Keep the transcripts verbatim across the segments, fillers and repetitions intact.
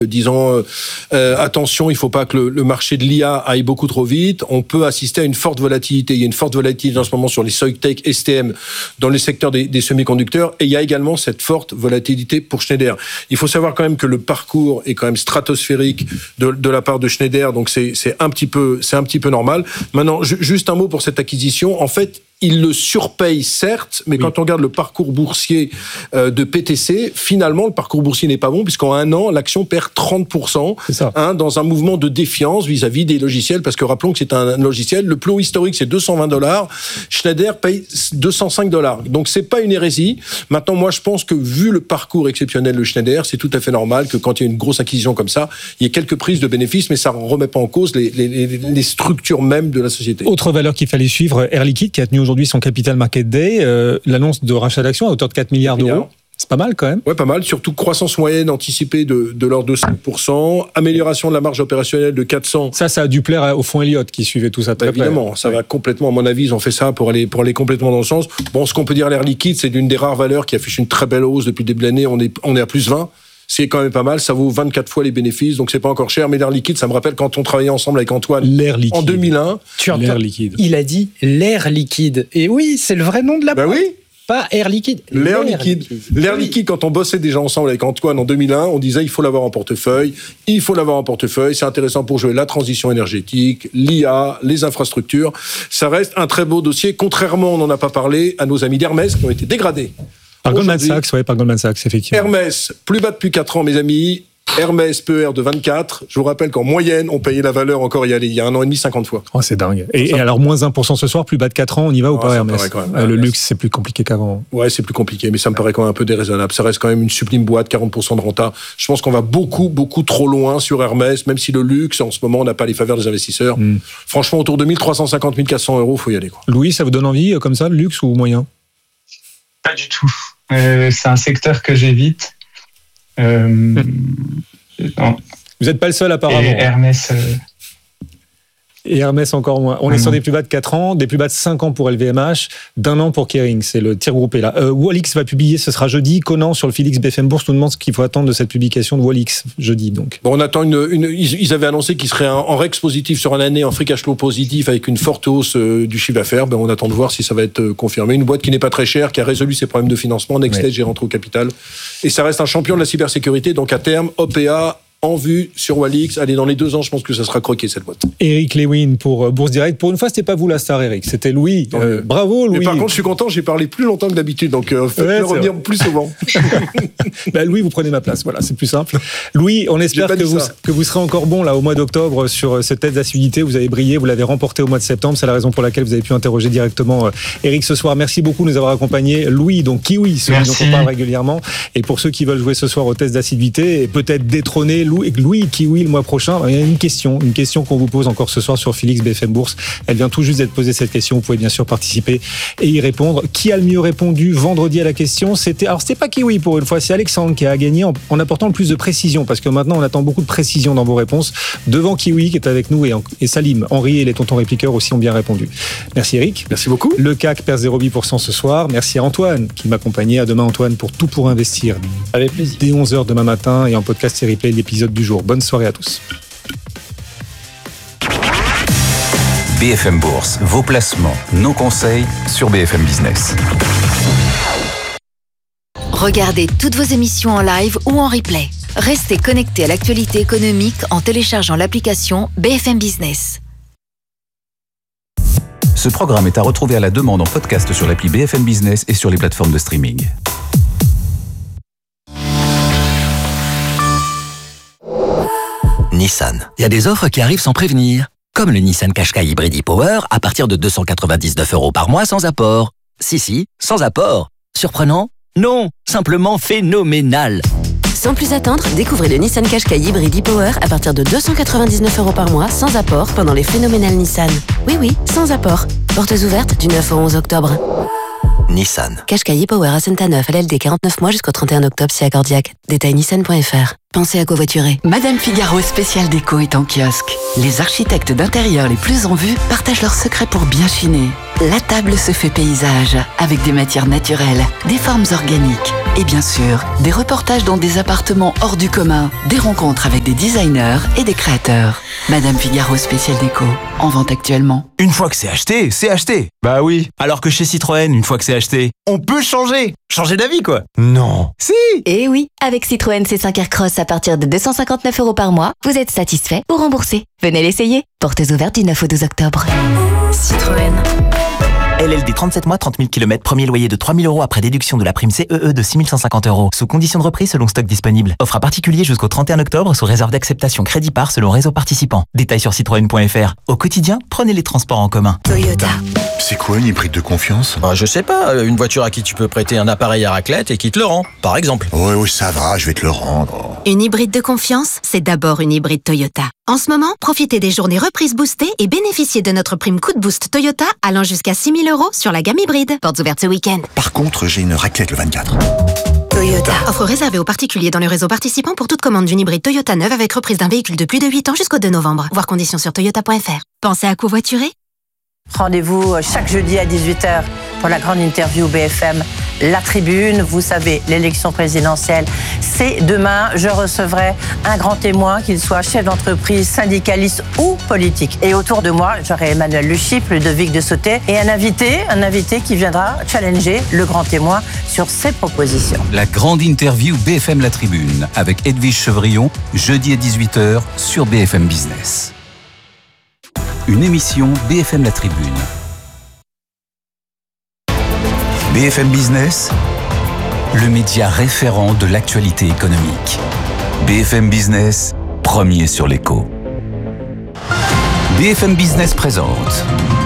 disant euh, euh, attention, il ne faut pas que le, le marché de l'I A aille beaucoup trop vite. On peut assister à une forte volatilité. Il y a une forte volatilité en ce moment sur les Soitec, S T M, dans le secteur des, des semi-conducteurs. Et il y a également cette forte volatilité pour Schneider. Il faut savoir quand même que le parcours est quand même stratosphérique de, de la part de Schneider. Donc c'est, c'est, un petit peu, c'est un petit peu normal. Maintenant, ju- juste un mot pour cette acquisition. En fait, il le surpaye, certes, mais oui. Quand on regarde le parcours boursier euh, de P T C, finalement, le parcours boursier n'est pas bon, puisqu'en un an, l'action perd trente pour cent, hein, dans un mouvement de défiance vis-à-vis des logiciels, parce que rappelons que c'est un logiciel, le plus haut historique, c'est deux cent vingt dollars, Schneider paye deux cent cinq dollars. Donc, c'est pas une hérésie. Maintenant, moi, je pense que, vu le parcours exceptionnel de Schneider, c'est tout à fait normal que quand il y a une grosse acquisition comme ça, il y ait quelques prises de bénéfices, mais ça ne remet pas en cause les, les, les, les structures même de la société. Autre valeur qu'il fallait suivre, Air Liquide, qui a tenu aujourd'hui Aujourd'hui, son Capital Market Day, euh, l'annonce de rachat d'actions à hauteur de quatre milliards d'euros. C'est pas mal quand même. Ouais, pas mal. Surtout croissance moyenne anticipée de, de l'ordre de cinq pour cent, amélioration de la marge opérationnelle de quatre cents. Ça, ça a dû plaire au fonds Elliott qui suivait tout ça très bah, évidemment, ça ouais. va complètement, à mon avis, ils ont fait ça pour aller, pour aller complètement dans le sens. Bon, ce qu'on peut dire, l'Air Liquide, c'est l'une des rares valeurs qui affiche une très belle hausse depuis le début de l'année. On est, on est à plus vingt. C'est quand même pas mal, ça vaut vingt-quatre fois les bénéfices, donc c'est pas encore cher. Mais l'air liquide, ça me rappelle quand on travaillait ensemble avec Antoine l'air liquide. En deux mille un. Tu entends, l'air liquide. Il a dit l'air liquide. Et oui, c'est le vrai nom de la boîte. Bah oui. Pas air liquide. L'air, l'air liquide. liquide. L'air oui. liquide, quand on bossait déjà ensemble avec Antoine en deux mille un, on disait il faut l'avoir en portefeuille, il faut l'avoir en portefeuille, c'est intéressant pour jouer la transition énergétique, l'I A, les infrastructures. Ça reste un très beau dossier, contrairement, on n'en a pas parlé, à nos amis d'Hermès qui ont été dégradés. Par Goldman Sachs, oui, par Goldman Sachs, effectivement. Hermès, plus bas depuis quatre ans, mes amis. Hermès, P E R de vingt-quatre. Je vous rappelle qu'en moyenne, on payait la valeur encore il y a, il y a un an et demi, cinquante fois. Oh, c'est dingue. Et, et alors, moins un pour cent ce soir, plus bas de quatre ans, on y va oh, ou pas, Hermès quand même, euh, Le luxe, c'est plus compliqué qu'avant. Ouais, c'est plus compliqué, mais ça me paraît quand même un peu déraisonnable. Ça reste quand même une sublime boîte, quarante pour cent de renta. Je pense qu'on va beaucoup, beaucoup trop loin sur Hermès, même si le luxe, en ce moment, on n'a pas les faveurs des investisseurs. Mm. Franchement, autour de mille trois cent cinquante, mille quatre cents euros, il faut y aller, quoi. Louis, ça vous donne envie, comme ça, le luxe ou moyen ? Pas du tout. Euh, c'est un secteur que j'évite. Euh, non. Vous n'êtes pas le seul apparemment. Et Hermès. Euh... Et Hermès encore moins. On mmh. est sur des plus bas de quatre ans, des plus bas de cinq ans pour L V M H, d'un an pour Kering. C'est le tir groupé là. Euh, Wallix va publier, ce sera jeudi. Conan sur le Félix B F M Bourse nous demande ce qu'il faut attendre de cette publication de Wallix jeudi. Donc. Bon, on attend une. une ils avaient annoncé qu'ils seraient en Rex positif sur une année, en free cash flow positif avec une forte hausse euh, du chiffre d'affaires. Ben, on attend de voir si ça va être euh, confirmé. Une boîte qui n'est pas très chère, qui a résolu ses problèmes de financement. Nextech est rentré au capital. Et ça reste un champion de la cybersécurité. Donc à terme, O P A. En vue sur Wallix, allez, dans les deux ans, je pense que ça sera croqué, cette boîte. Eric Lewin pour Bourse Direct. Pour une fois, c'était pas vous la star, Eric, c'était Louis. Euh, bravo, Louis. Mais par contre, je suis content, j'ai parlé plus longtemps que d'habitude, donc euh, faites-le ouais, revenir vrai. Plus souvent. Ben, Louis, vous prenez ma place, voilà, c'est plus simple. Louis, on espère que vous, que vous serez encore bon là au mois d'octobre sur cette tête d'assiduité. Vous avez brillé, vous l'avez remporté au mois de septembre. C'est la raison pour laquelle vous avez pu interroger directement euh, Eric ce soir. Merci beaucoup de nous avoir accompagnés. Louis, donc Kiwi, celui dont on parle régulièrement. Et pour ceux qui veulent jouer ce soir au test d'assiduité et peut-être détrôner Louis, Louis Kiwi le mois prochain, il y a une question, une question qu'on vous pose encore ce soir sur Félix B F M Bourse. Elle vient tout juste d'être posée, cette question. Vous pouvez bien sûr participer et y répondre. Qui a le mieux répondu vendredi à la question? C'était, alors c'était pas Kiwi pour une fois, c'est Alexandre qui a gagné en, en apportant le plus de précision, parce que maintenant on attend beaucoup de précision dans vos réponses. Devant Kiwi qui est avec nous et, et Salim, Henri et les tontons répliqueurs aussi ont bien répondu. Merci Eric. Merci beaucoup. Le C A C perd zéro virgule huit pour cent ce soir. Merci à Antoine qui m'accompagnait. À demain Antoine pour Tout pour investir. Avec plaisir. Dès onze heures demain matin et en podcast et replay l'épisode du jour. Bonne soirée à tous. B F M Bourse, vos placements, nos conseils sur B F M Business. Regardez toutes vos émissions en live ou en replay. Restez connectés à l'actualité économique en téléchargeant l'application B F M Business. Ce programme est à retrouver à la demande en podcast sur l'appli B F M Business et sur les plateformes de streaming. Nissan. Il y a des offres qui arrivent sans prévenir. Comme le Nissan Qashqai Hybrid e-Power à partir de deux cent quatre-vingt-dix-neuf euros par mois sans apport. Si, si, sans apport. Surprenant? Non, simplement phénoménal. Sans plus attendre, découvrez le Nissan Qashqai Hybrid e-Power à partir de deux cent quatre-vingt-dix-neuf euros par mois sans apport pendant les phénoménales Nissan. Oui, oui, sans apport. Portes ouvertes du neuf au onze octobre. Nissan. Qashqai e-Power à Saint-Aneuf, L L D quarante-neuf mois jusqu'au trente et un octobre si accordiaque. Détail nissan point f r. Pensez à covoiturer. Madame Figaro spécial déco est en kiosque. Les architectes d'intérieur les plus en vue partagent leurs secrets pour bien chiner. La table se fait paysage avec des matières naturelles, des formes organiques et bien sûr, des reportages dans des appartements hors du commun, des rencontres avec des designers et des créateurs. Madame Figaro Spécial Déco, en vente actuellement. Une fois que c'est acheté, c'est acheté. Bah oui. Alors que chez Citroën, une fois que c'est acheté, on peut changer. Changer d'avis, quoi. Non. Si. Eh oui, avec Citroën C cinq Aircross à partir de deux cent cinquante-neuf euros par mois, vous êtes satisfait ou remboursé. Venez l'essayer. Portes ouvertes du neuf au douze octobre. Citroën. L L D trente-sept mois, trente mille kilomètres, premier loyer de trois mille euros après déduction de la prime C E E de six mille cent cinquante euros. Sous condition de reprise selon stock disponible. Offre à particulier jusqu'au trente et un octobre sous réserve d'acceptation crédit par selon réseau participant. Détails sur citroën point f r. Au quotidien, prenez les transports en commun. Toyota. C'est quoi une hybride de confiance ? Bah, je sais pas, une voiture à qui tu peux prêter un appareil à raclette et qui te le rend, par exemple. Oui, oui, ça va, je vais te le rendre. Une hybride de confiance, c'est d'abord une hybride Toyota. En ce moment, profitez des journées reprises boostées et bénéficiez de notre prime coup de boost Toyota allant jusqu'à six mille euros sur la gamme hybride. Portes ouvertes ce week-end. Par contre, j'ai une raclette le vingt-quatre. Toyota. Offre réservée aux particuliers dans le réseau participant pour toute commande d'une hybride Toyota neuve avec reprise d'un véhicule de plus de huit ans jusqu'au deux novembre. Voir conditions sur toyota point f r. Pensez à covoiturer ? Rendez-vous chaque jeudi à dix-huit heures pour la grande interview B F M La Tribune. Vous savez, l'élection présidentielle, c'est demain. Je recevrai un grand témoin, qu'il soit chef d'entreprise, syndicaliste ou politique. Et autour de moi, j'aurai Emmanuel Luchyp, Ludovic de Sauté et un invité, un invité qui viendra challenger le grand témoin sur ses propositions. La grande interview B F M La Tribune avec Edwige Chevrillon, jeudi à dix-huit heures sur B F M Business. Une émission B F M La Tribune. B F M Business, le média référent de l'actualité économique. B F M Business, premier sur l'écho. B F M Business présente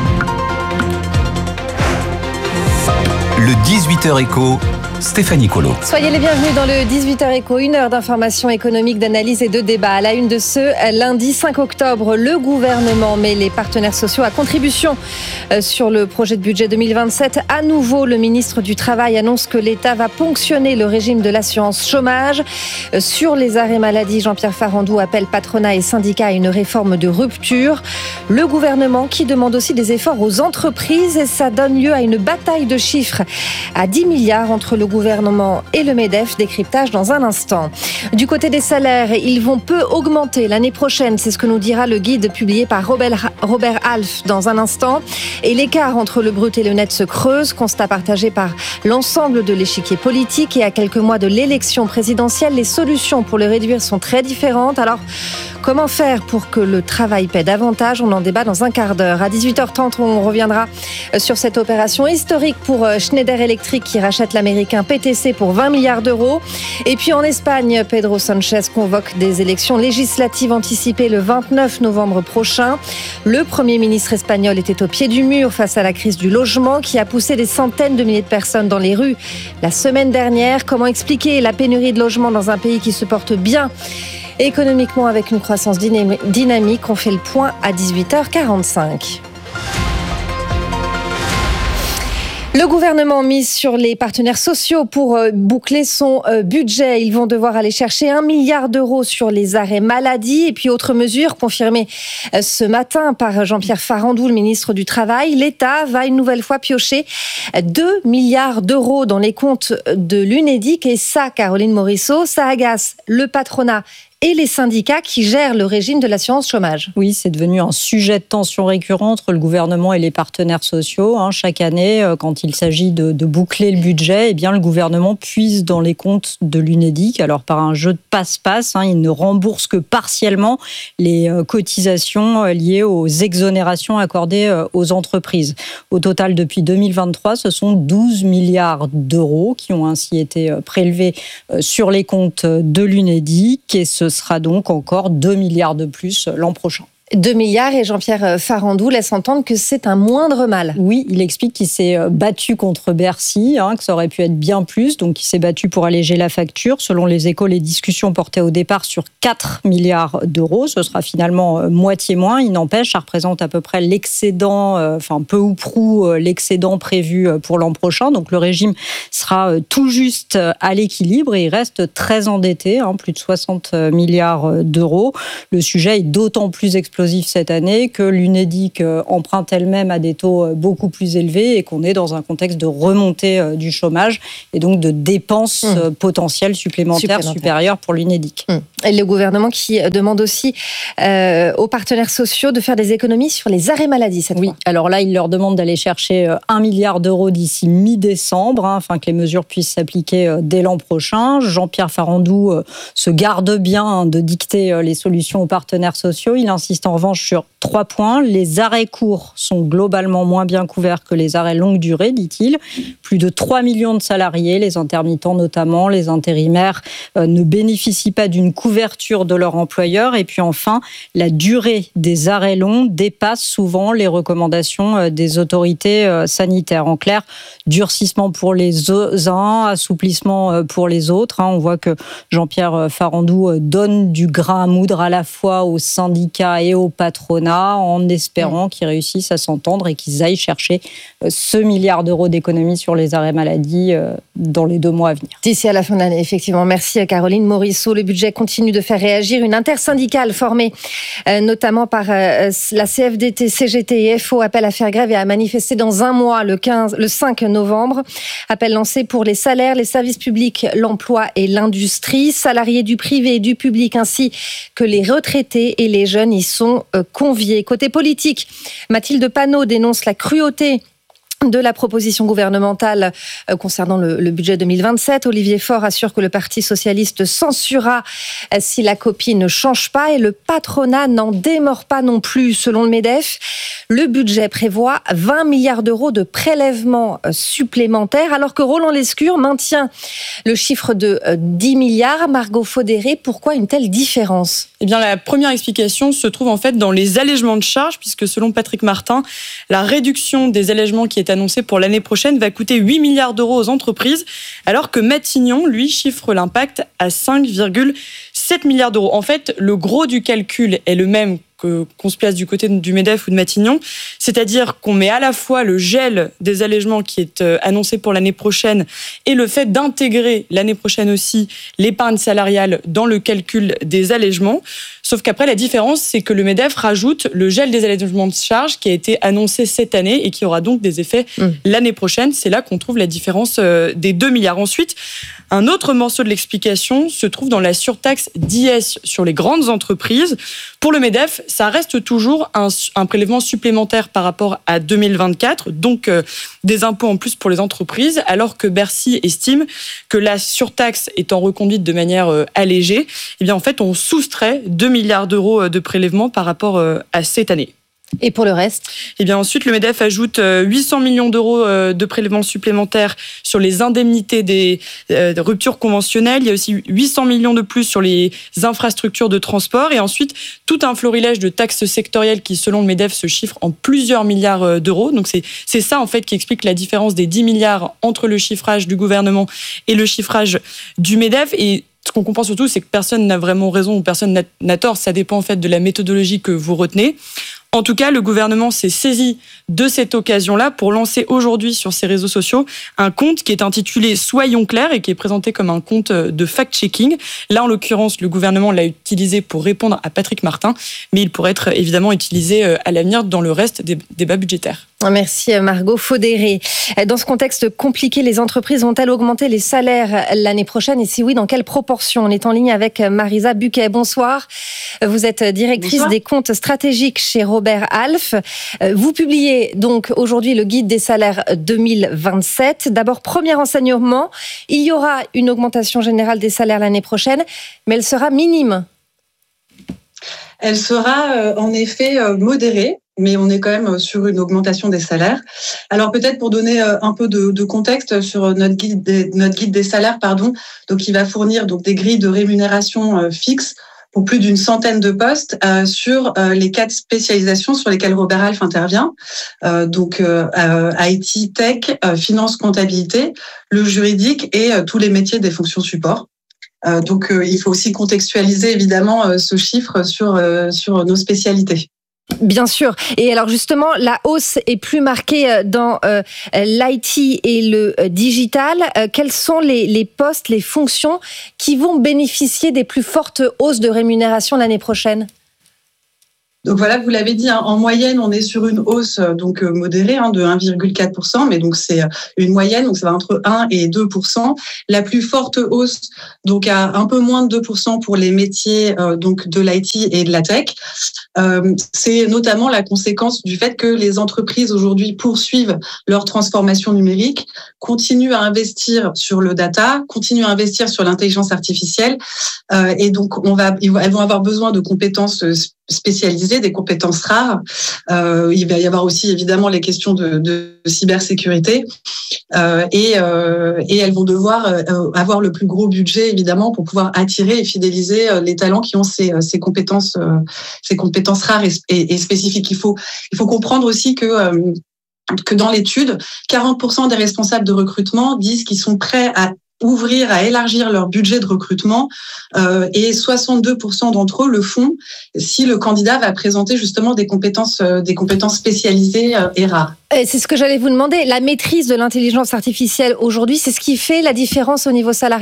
le dix-huit heures écho, Stéphanie Colo. Soyez les bienvenus dans le dix-huit heures écho, une heure d'information économique, d'analyse et de débat. À la une de ce lundi cinq octobre, le gouvernement met les partenaires sociaux à contribution sur le projet de budget deux mille vingt-sept. À nouveau, le ministre du Travail annonce que l'État va ponctionner le régime de l'assurance chômage. Sur les arrêts maladie, Jean-Pierre Farandou appelle patronat et syndicats à une réforme de rupture. Le gouvernement qui demande aussi des efforts aux entreprises et ça donne lieu à une bataille de chiffres à dix milliards entre le gouvernement et le MEDEF. Décryptage dans un instant. Du côté des salaires, ils vont peu augmenter l'année prochaine. C'est ce que nous dira le guide publié par Robert, Robert Half dans un instant. Et l'écart entre le brut et le net se creuse. Constat partagé par l'ensemble de l'échiquier politique. Et à quelques mois de l'élection présidentielle, les solutions pour le réduire sont très différentes. Alors, comment faire pour que le travail paie davantage ? On en débat dans un quart d'heure. À dix-huit heures trente, on reviendra sur cette opération historique pour Schneider Electric qui rachète l'américain P T C pour vingt milliards d'euros. Et puis en Espagne, Pedro Sánchez convoque des élections législatives anticipées le vingt-neuf novembre prochain. Le Premier ministre espagnol était au pied du mur face à la crise du logement qui a poussé des centaines de milliers de personnes dans les rues la semaine dernière. Comment expliquer la pénurie de logements dans un pays qui se porte bien économiquement avec une croissance dynamique? On fait le point à dix-huit heures quarante-cinq. Le gouvernement mise sur les partenaires sociaux pour boucler son budget. Ils vont devoir aller chercher un milliard d'euros sur les arrêts maladie. Et puis, autre mesure confirmée ce matin par Jean-Pierre Farandou, le ministre du Travail. L'État va une nouvelle fois piocher deux milliards d'euros dans les comptes de l'Unédic. Et ça, Caroline Morisseau, ça agace le patronat et les syndicats qui gèrent le régime de l'assurance chômage. Oui, c'est devenu un sujet de tension récurrent entre le gouvernement et les partenaires sociaux. Hein, chaque année, quand il s'agit de, de boucler le budget, eh bien, le gouvernement puise dans les comptes de l'Unédic. Alors, par un jeu de passe-passe, hein, il ne rembourse que partiellement les cotisations liées aux exonérations accordées aux entreprises. Au total, depuis deux mille vingt-trois, ce sont douze milliards d'euros qui ont ainsi été prélevés sur les comptes de l'Unédic et ce sera donc encore deux milliards de plus l'an prochain. deux milliards et Jean-Pierre Farandou laisse entendre que c'est un moindre mal. Oui, il explique qu'il s'est battu contre Bercy, hein, que ça aurait pu être bien plus, donc il s'est battu pour alléger la facture. Selon les Échos, les discussions portaient au départ sur quatre milliards d'euros. Ce sera finalement moitié moins. Il n'empêche, ça représente à peu près l'excédent, euh, enfin peu ou prou euh, l'excédent prévu pour l'an prochain. Donc le régime sera tout juste à l'équilibre et il reste très endetté, hein, plus de soixante milliards d'euros. Le sujet est d'autant plus explosif explosif cette année, que l'Unédic emprunte elle-même à des taux beaucoup plus élevés et qu'on est dans un contexte de remontée du chômage et donc de dépenses mmh. potentielles supplémentaires Supplémentaire. supérieures pour l'Unédic. Mmh. Et le gouvernement qui demande aussi euh, aux partenaires sociaux de faire des économies sur les arrêts maladie cette oui. fois. Alors là, il leur demande d'aller chercher un milliard d'euros d'ici mi-décembre, hein, afin que les mesures puissent s'appliquer dès l'an prochain. Jean-Pierre Farandou euh, se garde bien hein, de dicter euh, les solutions aux partenaires sociaux. Il insiste en revanche sur trois points. Les arrêts courts sont globalement moins bien couverts que les arrêts longue durée, dit-il. Plus de trois millions de salariés, les intermittents notamment, les intérimaires, euh, ne bénéficient pas d'une couverture de leur employeur. Et puis enfin, la durée des arrêts longs dépasse souvent les recommandations euh, des autorités euh, sanitaires. En clair, durcissement pour les uns, assouplissement pour les autres. On voit que Jean-Pierre Farandou donne du grain à moudre à la fois aux syndicats et au patronat en espérant qu'ils réussissent à s'entendre et qu'ils aillent chercher ce milliard d'euros d'économies sur les arrêts maladie dans les deux mois à venir. D'ici à la fin de l'année, effectivement. Merci Caroline Morisseau. Le budget continue de faire réagir. Une intersyndicale formée notamment par la C F D T, C G T et F O appelle à faire grève et à manifester dans un mois, le, quinze, le cinq novembre. Appel lancé pour les salaires, les services publics, l'emploi et l'industrie. Salariés du privé et du public ainsi que les retraités et les jeunes y sont conviés. Côté politique, Mathilde Panot dénonce la cruauté de la proposition gouvernementale concernant le, le budget deux mille vingt-sept. Olivier Faure assure que le Parti socialiste censurera si la copie ne change pas et le patronat n'en démord pas non plus. Selon le MEDEF, le budget prévoit vingt milliards d'euros de prélèvements supplémentaires alors que Roland Lescure maintient le chiffre de dix milliards. Margot Faudéré, pourquoi une telle différence ? Eh bien, la première explication se trouve en fait dans les allègements de charges puisque selon Patrick Martin, la réduction des allègements qui est annoncée pour l'année prochaine va coûter huit milliards d'euros aux entreprises, alors que Matignon, lui, chiffre l'impact à cinq virgule sept milliards d'euros. En fait, le gros du calcul est le même que, qu'on se place du côté du MEDEF ou de Matignon, c'est-à-dire qu'on met à la fois le gel des allègements qui est annoncé pour l'année prochaine et le fait d'intégrer l'année prochaine aussi l'épargne salariale dans le calcul des allègements. Sauf qu'après, la différence, c'est que le MEDEF rajoute le gel des allègements de charges qui a été annoncé cette année et qui aura donc des effets mmh. l'année prochaine. C'est là qu'on trouve la différence des deux milliards. Ensuite, un autre morceau de l'explication se trouve dans la surtaxe d'I S sur les grandes entreprises. Pour le MEDEF, ça reste toujours un, un prélèvement supplémentaire par rapport à deux mille vingt-quatre, donc euh, des impôts en plus pour les entreprises, alors que Bercy estime que la surtaxe étant reconduite de manière euh, allégée, eh bien en fait on soustrait deux milliards d'euros de prélèvements par rapport euh, à cette année. Et pour le reste ? Eh bien ensuite, le MEDEF ajoute huit cents millions d'euros de prélèvements supplémentaires sur les indemnités des euh, ruptures conventionnelles. Il y a aussi huit cents millions de plus sur les infrastructures de transport. Et ensuite, tout un florilège de taxes sectorielles qui, selon le MEDEF, se chiffrent en plusieurs milliards d'euros. Donc c'est, c'est ça, en fait, qui explique la différence des dix milliards entre le chiffrage du gouvernement et le chiffrage du MEDEF. Et ce qu'on comprend surtout, c'est que personne n'a vraiment raison ou personne n'a, n'a tort. Ça dépend, en fait, de la méthodologie que vous retenez. En tout cas, le gouvernement s'est saisi de cette occasion-là pour lancer aujourd'hui sur ses réseaux sociaux un compte qui est intitulé « Soyons clairs » et qui est présenté comme un compte de fact-checking. Là, en l'occurrence, le gouvernement l'a utilisé pour répondre à Patrick Martin, mais il pourrait être évidemment utilisé à l'avenir dans le reste des débats budgétaires. Merci Margot Faudéré. Dans ce contexte compliqué, les entreprises vont-elles augmenter les salaires l'année prochaine et si oui, dans quelle proportion ? On est en ligne avec Marisa Buquet. Bonsoir. Vous êtes directrice Bonsoir. Des comptes stratégiques chez Robert Half. Vous publiez donc aujourd'hui le guide des salaires deux mille vingt-sept. D'abord, premier renseignement, il y aura une augmentation générale des salaires l'année prochaine, mais elle sera minime. Elle sera en effet modérée. Mais on est quand même sur une augmentation des salaires. Alors peut-être pour donner un peu de, de contexte sur notre guide des, notre guide des salaires, pardon. Donc il va fournir donc des grilles de rémunération fixes pour plus d'une centaine de postes euh, sur euh, les quatre spécialisations sur lesquelles Robert Half intervient. Euh, donc euh, I T, tech, euh, finance, comptabilité, le juridique et euh, tous les métiers des fonctions support. Euh, donc euh, il faut aussi contextualiser évidemment euh, ce chiffre sur euh, sur nos spécialités. Bien sûr. Et alors justement, la hausse est plus marquée dans euh, l'I T et le euh, digital. Euh, quels sont les, les postes, les fonctions qui vont bénéficier des plus fortes hausses de rémunération l'année prochaine ? Donc voilà, vous l'avez dit, hein, en moyenne, on est sur une hausse donc modérée hein, de un virgule quatre pour cent, mais donc c'est une moyenne, donc ça va entre un et deux pour cent. La plus forte hausse, donc à un peu moins de deux pour cent pour les métiers euh, donc de l'I T et de la tech. Euh, c'est notamment la conséquence du fait que les entreprises aujourd'hui poursuivent leur transformation numérique, continuent à investir sur le data, continuent à investir sur l'intelligence artificielle, euh, et donc on va, elles vont avoir besoin de compétences spécialisées, des compétences rares. Euh, il va y avoir aussi évidemment les questions de, de cybersécurité, euh, et, euh, et elles vont devoir euh, avoir le plus gros budget évidemment pour pouvoir attirer et fidéliser les talents qui ont ces, ces compétences, euh, ces compétences rares et, et, et spécifiques. Il faut, il faut comprendre aussi que euh, que dans l'étude, quarante pour cent des responsables de recrutement disent qu'ils sont prêts à ouvrir, à élargir leur budget de recrutement, euh, et soixante-deux pour cent d'entre eux le font si le candidat va présenter justement des compétences, euh, des compétences spécialisées euh, et rares. Et c'est ce que j'allais vous demander. La maîtrise de l'intelligence artificielle aujourd'hui, c'est ce qui fait la différence au niveau salarial ?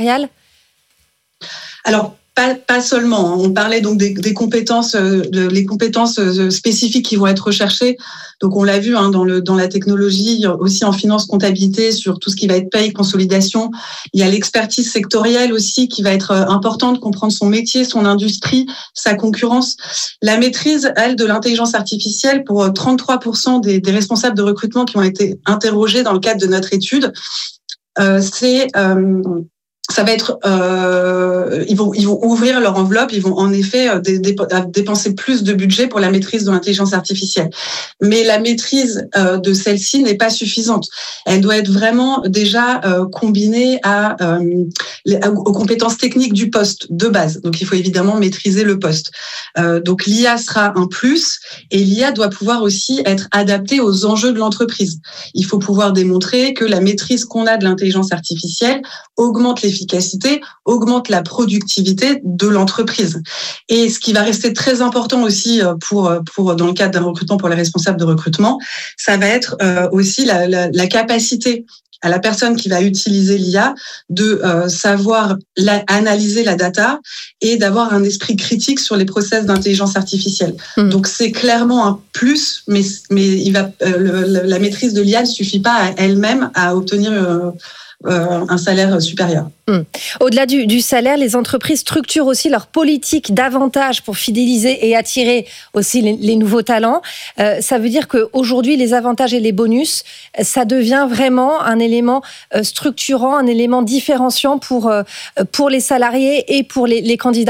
Alors, Pas, pas seulement. On parlait donc des, des compétences, de, les compétences spécifiques qui vont être recherchées. Donc on l'a vu hein, dans, le, dans la technologie, aussi en finance, comptabilité, sur tout ce qui va être paye, consolidation. Il y a l'expertise sectorielle aussi qui va être importante, comprendre son métier, son industrie, sa concurrence. La maîtrise, elle, de l'intelligence artificielle pour trente-trois pour cent des, des responsables de recrutement qui ont été interrogés dans le cadre de notre étude, euh, c'est... Euh, Ça va être, euh, ils vont, ils vont ouvrir leur enveloppe, ils vont en effet dépenser plus de budget pour la maîtrise de l'intelligence artificielle. Mais la maîtrise euh, de celle-ci n'est pas suffisante. Elle doit être vraiment déjà euh, combinée à, euh, les, aux compétences techniques du poste de base. Donc il faut évidemment maîtriser le poste. Euh, donc l'I A sera un plus, et l'I A doit pouvoir aussi être adaptée aux enjeux de l'entreprise. Il faut pouvoir démontrer que la maîtrise qu'on a de l'intelligence artificielle augmente l'efficacité, augmente la productivité de l'entreprise. Et ce qui va rester très important aussi pour, pour dans le cadre d'un recrutement pour les responsables de recrutement, ça va être aussi la, la, la capacité à la personne qui va utiliser l'I A de euh, savoir la, analyser la data et d'avoir un esprit critique sur les process d'intelligence artificielle. Mmh. Donc c'est clairement un plus, mais, mais il va, euh, le, la maîtrise de l'I A ne suffit pas à elle-même à obtenir euh, Euh, un salaire supérieur. Mmh. Au-delà du, du salaire, les entreprises structurent aussi leur politique davantage pour fidéliser et attirer aussi les, les nouveaux talents. Euh, ça veut dire qu'aujourd'hui, les avantages et les bonus, ça devient vraiment un élément euh, structurant, un élément différenciant pour, euh, pour les salariés et pour les, les candidats ?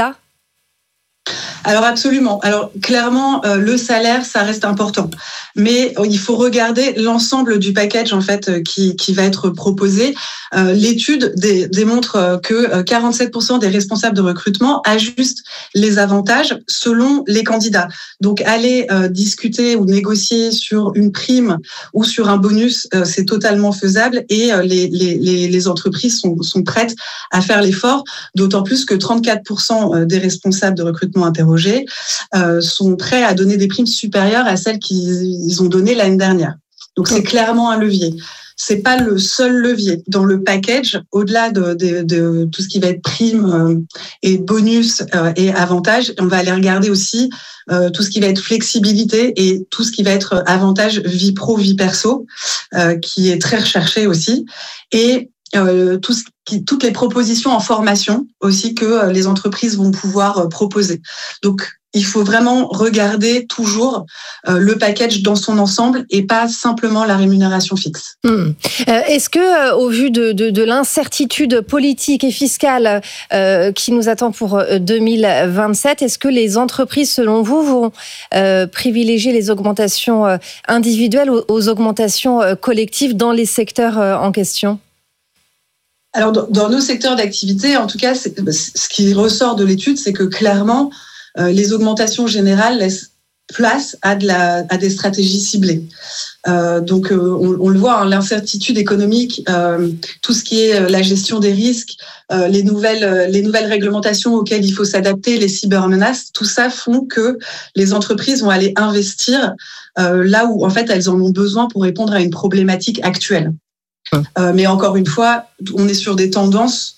Alors absolument. Alors clairement, euh, le salaire, ça reste important, mais il faut regarder l'ensemble du package en fait qui qui va être proposé. Euh, l'étude dé, démontre que quarante-sept pour cent des responsables de recrutement ajustent les avantages selon les candidats. Donc aller euh, discuter ou négocier sur une prime ou sur un bonus, euh, c'est totalement faisable, et euh, les, les les les entreprises sont sont prêtes à faire l'effort. D'autant plus que trente-quatre pour cent des responsables de recrutement interrogés Euh, sont prêts à donner des primes supérieures à celles qu'ils ont données l'année dernière. Donc c'est clairement un levier. C'est pas le seul levier. Dans le package, au-delà de, de, de tout ce qui va être primes euh, et bonus euh, et avantages, on va aller regarder aussi euh, tout ce qui va être flexibilité et tout ce qui va être avantage vie pro, vie perso, euh, qui est très recherché aussi. Et Euh, tout ce qui, toutes les propositions en formation aussi que euh, les entreprises vont pouvoir euh, proposer. Donc, il faut vraiment regarder toujours euh, le package dans son ensemble et pas simplement la rémunération fixe. Mmh. Euh, est-ce que, euh, au vu de, de, de l'incertitude politique et fiscale euh, qui nous attend pour deux mille vingt-sept, est-ce que les entreprises, selon vous, vont euh, privilégier les augmentations euh, individuelles aux, aux augmentations euh, collectives dans les secteurs euh, en question ? Alors, dans nos secteurs d'activité, en tout cas, c'est, ce qui ressort de l'étude, c'est que clairement, euh, les augmentations générales laissent place à, de la, à des stratégies ciblées. Euh, donc, euh, on, on le voit, hein, l'incertitude économique, euh, tout ce qui est la gestion des risques, euh, les nouvelles, les nouvelles réglementations auxquelles il faut s'adapter, les cybermenaces, tout ça font que les entreprises vont aller investir euh, là où, en fait, elles en ont besoin pour répondre à une problématique actuelle. Euh, mais encore une fois, on est sur des tendances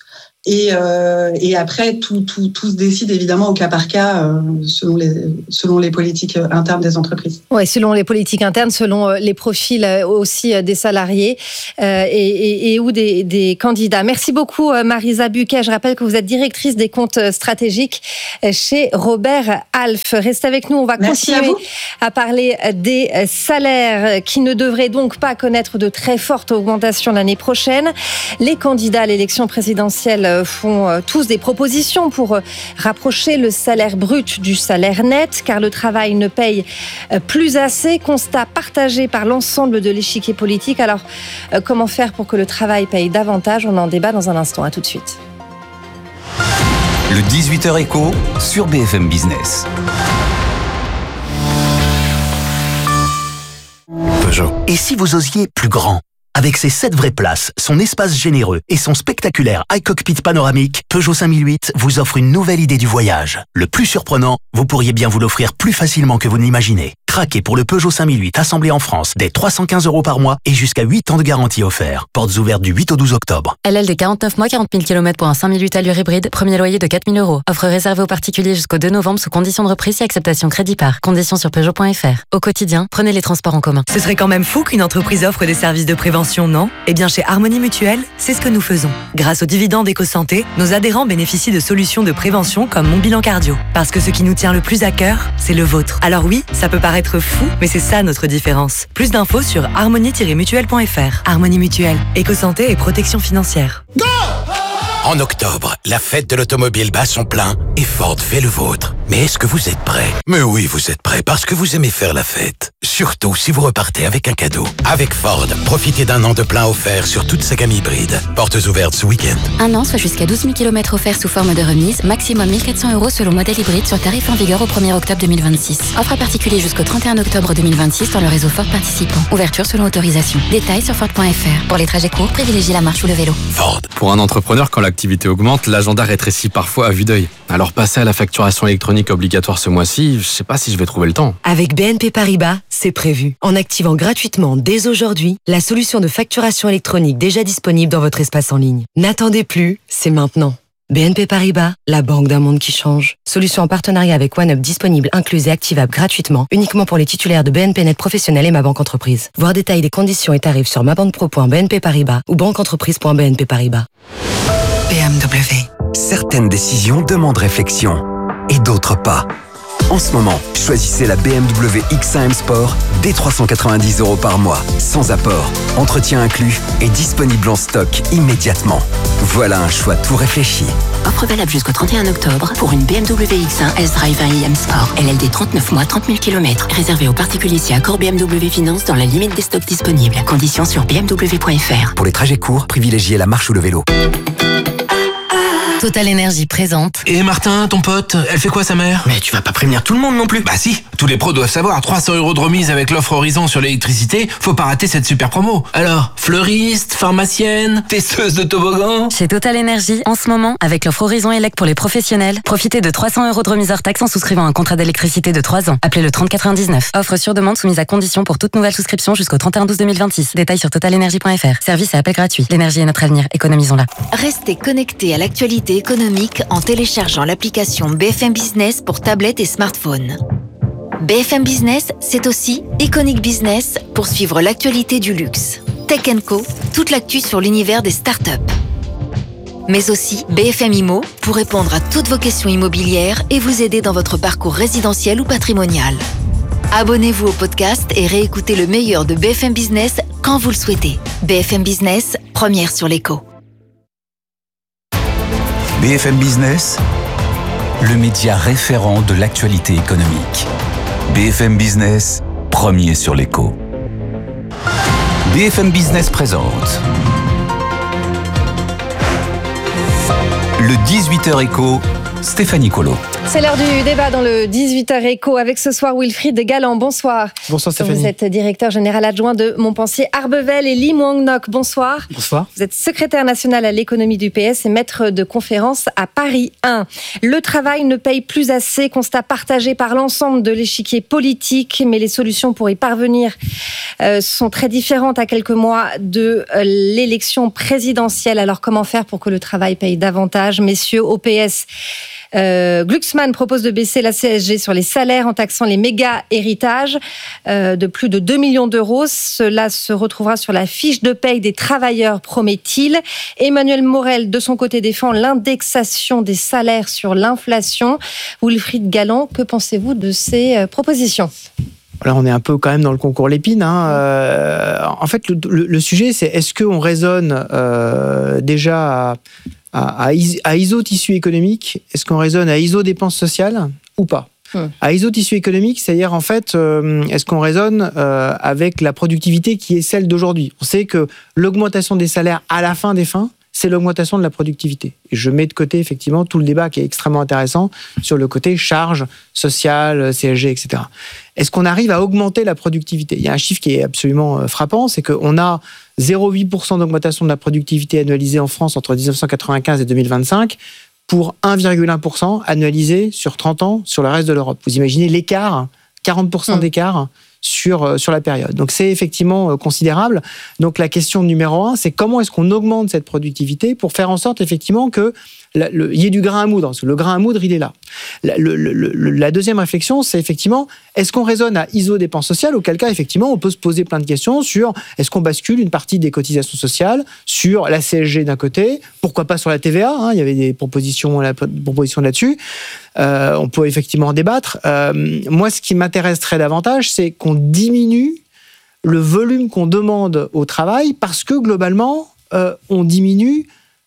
Et, euh, et après, tout, tout, tout se décide évidemment au cas par cas, euh, selon, les, selon les politiques internes des entreprises. Oui, selon les politiques internes, selon les profils aussi des salariés euh, et, et, et ou des, des candidats. Merci beaucoup Marisa Buquet. Je rappelle que vous êtes directrice des comptes stratégiques chez Robert Half. Restez avec nous, on va Merci continuer à, à parler des salaires qui ne devraient donc pas connaître de très fortes augmentations l'année prochaine. Les candidats à l'élection présidentielle font tous des propositions pour rapprocher le salaire brut du salaire net, car le travail ne paye plus assez. Constat partagé par l'ensemble de l'échiquier politique. Alors, comment faire pour que le travail paye davantage ? On en débat dans un instant. À tout de suite. Le dix-huit heures éco sur B F M Business. Peugeot. Et si vous osiez plus grand ? Avec ses sept vraies places, son espace généreux et son spectaculaire iCockpit panoramique, Peugeot cinq mille huit vous offre une nouvelle idée du voyage. Le plus surprenant, vous pourriez bien vous l'offrir plus facilement que vous n'imaginez. Craquez pour le Peugeot cinq mille huit assemblé en France dès trois cent quinze euros par mois et jusqu'à huit ans de garantie offert. Portes ouvertes du huit au douze octobre. L L D quarante-neuf mois, quarante mille kilomètres pour un cinq mille huit allure hybride. Premier loyer de quatre mille euros. Offre réservée aux particuliers jusqu'au deux novembre sous conditions de reprise et acceptation crédit par. Conditions sur Peugeot point F R. Au quotidien, prenez les transports en commun. Ce serait quand même fou qu'une entreprise offre des services de prévention, non ? Eh bien, chez Harmonie Mutuelle, c'est ce que nous faisons. Grâce aux dividendes EcoSanté, nos adhérents bénéficient de solutions de prévention comme Mon Bilan Cardio. Parce que ce qui nous tient le plus à cœur, c'est le vôtre. Alors oui, ça peut paraître fou, mais c'est ça notre différence. Plus d'infos sur harmonie tiret mutuelle point F R. Harmonie Mutuelle, éco-santé et protection financière. Go! En octobre, la fête de l'automobile bat son plein et Ford fait le vôtre. Mais est-ce que vous êtes prêts ? Mais oui, vous êtes prêts parce que vous aimez faire la fête. Surtout si vous repartez avec un cadeau. Avec Ford, profitez d'un an de plein offert sur toute sa gamme hybride. Portes ouvertes ce week-end. Un an, soit jusqu'à douze mille kilomètres offerts sous forme de remise, maximum mille quatre cents euros selon modèle hybride sur tarif en vigueur au premier octobre deux mille vingt-six. Offre à particulier jusqu'au trente et un octobre deux mille vingt-six dans le réseau Ford participant. Ouverture selon autorisation. Détails sur Ford point F R. Pour les trajets courts, privilégiez la marche ou le vélo. Ford. Pour un entrepreneur, quand l'activité augmente, l'agenda rétrécit parfois à vue d'œil. Alors passer à la facturation électronique obligatoire ce mois-ci, je sais pas si je vais trouver le temps. Avec B N P Paribas, c'est prévu. En activant gratuitement dès aujourd'hui la solution de facturation électronique déjà disponible dans votre espace en ligne. N'attendez plus, c'est maintenant. B N P Paribas, la banque d'un monde qui change. Solution en partenariat avec OneUp disponible, incluse et activable gratuitement, uniquement pour les titulaires de B N P Net Professionnel et Ma Banque Entreprise. Voir détails des conditions et tarifs sur mabanquepro point b n p paribas ou banqueentreprise point b n p paribas. B M W. Certaines décisions demandent réflexion et d'autres pas. En ce moment, choisissez la B M W X un M Sport dès trois cent quatre-vingt-dix euros par mois, sans apport, entretien inclus et disponible en stock immédiatement. Voilà un choix tout réfléchi. Offre valable jusqu'au trente et un octobre pour une B M W X un S-Drive un i M Sport. L L D trente-neuf mois, trente mille kilomètres. Réservé aux particuliers si accord B M W Finance dans la limite des stocks disponibles. Conditions sur b m w point f r. Pour les trajets courts, privilégiez la marche ou le vélo. Total Énergie présente. Et Martin, ton pote, elle fait quoi sa mère? Mais tu vas pas prévenir tout le monde non plus. Bah si, tous les pros doivent savoir, trois cents euros de remise avec l'offre Horizon sur l'électricité, faut pas rater cette super promo. Alors, fleuriste, pharmacienne, testeuse de toboggan. Chez Total Énergie, en ce moment, avec l'offre Horizon Elec pour les professionnels, profitez de trois cents euros de remise hors taxe en souscrivant un contrat d'électricité de trois ans. Appelez le trente quatre-vingt-dix-neuf. Offre sur demande soumise à condition pour toute nouvelle souscription jusqu'au trente et un douze deux mille vingt-six. Détails sur total énergie point f r. Service et appel gratuit. L'énergie est notre avenir, économisons-la. Restez connectés à l'actualité économique en téléchargeant l'application B F M Business pour tablette et smartphone. B F M Business, c'est aussi Iconic Business pour suivre l'actualité du luxe. Tech and Co, toute l'actu sur l'univers des startups. Mais aussi B F M Immo pour répondre à toutes vos questions immobilières et vous aider dans votre parcours résidentiel ou patrimonial. Abonnez-vous au podcast et réécoutez le meilleur de B F M Business quand vous le souhaitez. B F M Business, première sur l'écho. B F M Business, le média référent de l'actualité économique. B F M Business, premier sur l'écho. B F M Business présente le dix-huit heures écho, Stéphanie Colo. C'est l'heure du débat dans le dix-huit heures Éco avec ce soir Wilfried Galland. Bonsoir. Bonsoir Stéphanie. Vous êtes directeur général adjoint de Montpensier Arbevel et Lee Mwang-nok. Bonsoir. Bonsoir. Vous êtes secrétaire national à l'économie du P S et maître de conférence à Paris un. Le travail ne paye plus assez, constat partagé par l'ensemble de l'échiquier politique, mais les solutions pour y parvenir euh, sont très différentes à quelques mois de euh, l'élection présidentielle. Alors comment faire pour que le travail paye davantage? Messieurs, au P S, Euh, Glucksmann propose de baisser la C S G sur les salaires en taxant les méga héritages euh, de plus de deux millions d'euros. Cela se retrouvera sur la fiche de paye des travailleurs, promet-il. Emmanuel Morel, de son côté, défend l'indexation des salaires sur l'inflation. Wilfried Galland, que pensez-vous de ces euh, propositions ? Alors on est un peu quand même dans le concours Lépine. Hein. Euh, en fait, le, le, le sujet, c'est est-ce qu'on raisonne euh, déjà à, à, à, is, à I S O tissu économique? Est-ce qu'on raisonne à I S O dépenses sociales ou pas? Hum. À I S O tissu économique, c'est-à-dire en fait, euh, est-ce qu'on raisonne euh, avec la productivité qui est celle d'aujourd'hui? On sait que l'augmentation des salaires à la fin des fins, c'est l'augmentation de la productivité. Et je mets de côté effectivement tout le débat qui est extrêmement intéressant sur le côté charge sociale, C S G, et cetera. Est-ce qu'on arrive à augmenter la productivité? Il y a un chiffre qui est absolument frappant, c'est qu'on a zéro virgule huit pour cent d'augmentation de la productivité annualisée en France entre dix-neuf cent quatre-vingt-quinze et deux mille vingt-cinq pour un virgule un pour cent annualisé sur trente ans sur le reste de l'Europe. Vous imaginez l'écart, quarante pour cent mmh. d'écart sur, sur la période. Donc c'est effectivement considérable. Donc la question numéro un, c'est comment est-ce qu'on augmente cette productivité pour faire en sorte effectivement que la, le, il y ait du grain à moudre, parce que le grain à moudre, il est là. La, le, le, le, la deuxième réflexion, c'est effectivement, est-ce qu'on raisonne à I S O dépenses sociales, auquel cas, effectivement, on peut se poser plein de questions sur est-ce qu'on bascule une partie des cotisations sociales sur la C S G d'un côté, pourquoi pas sur la T V A, hein, il y avait des propositions, la, propositions là-dessus. Euh, on peut effectivement en débattre. Euh, moi, ce qui m'intéresse très davantage, c'est qu'on diminue le volume qu'on demande au travail parce que, globalement, euh, on diminue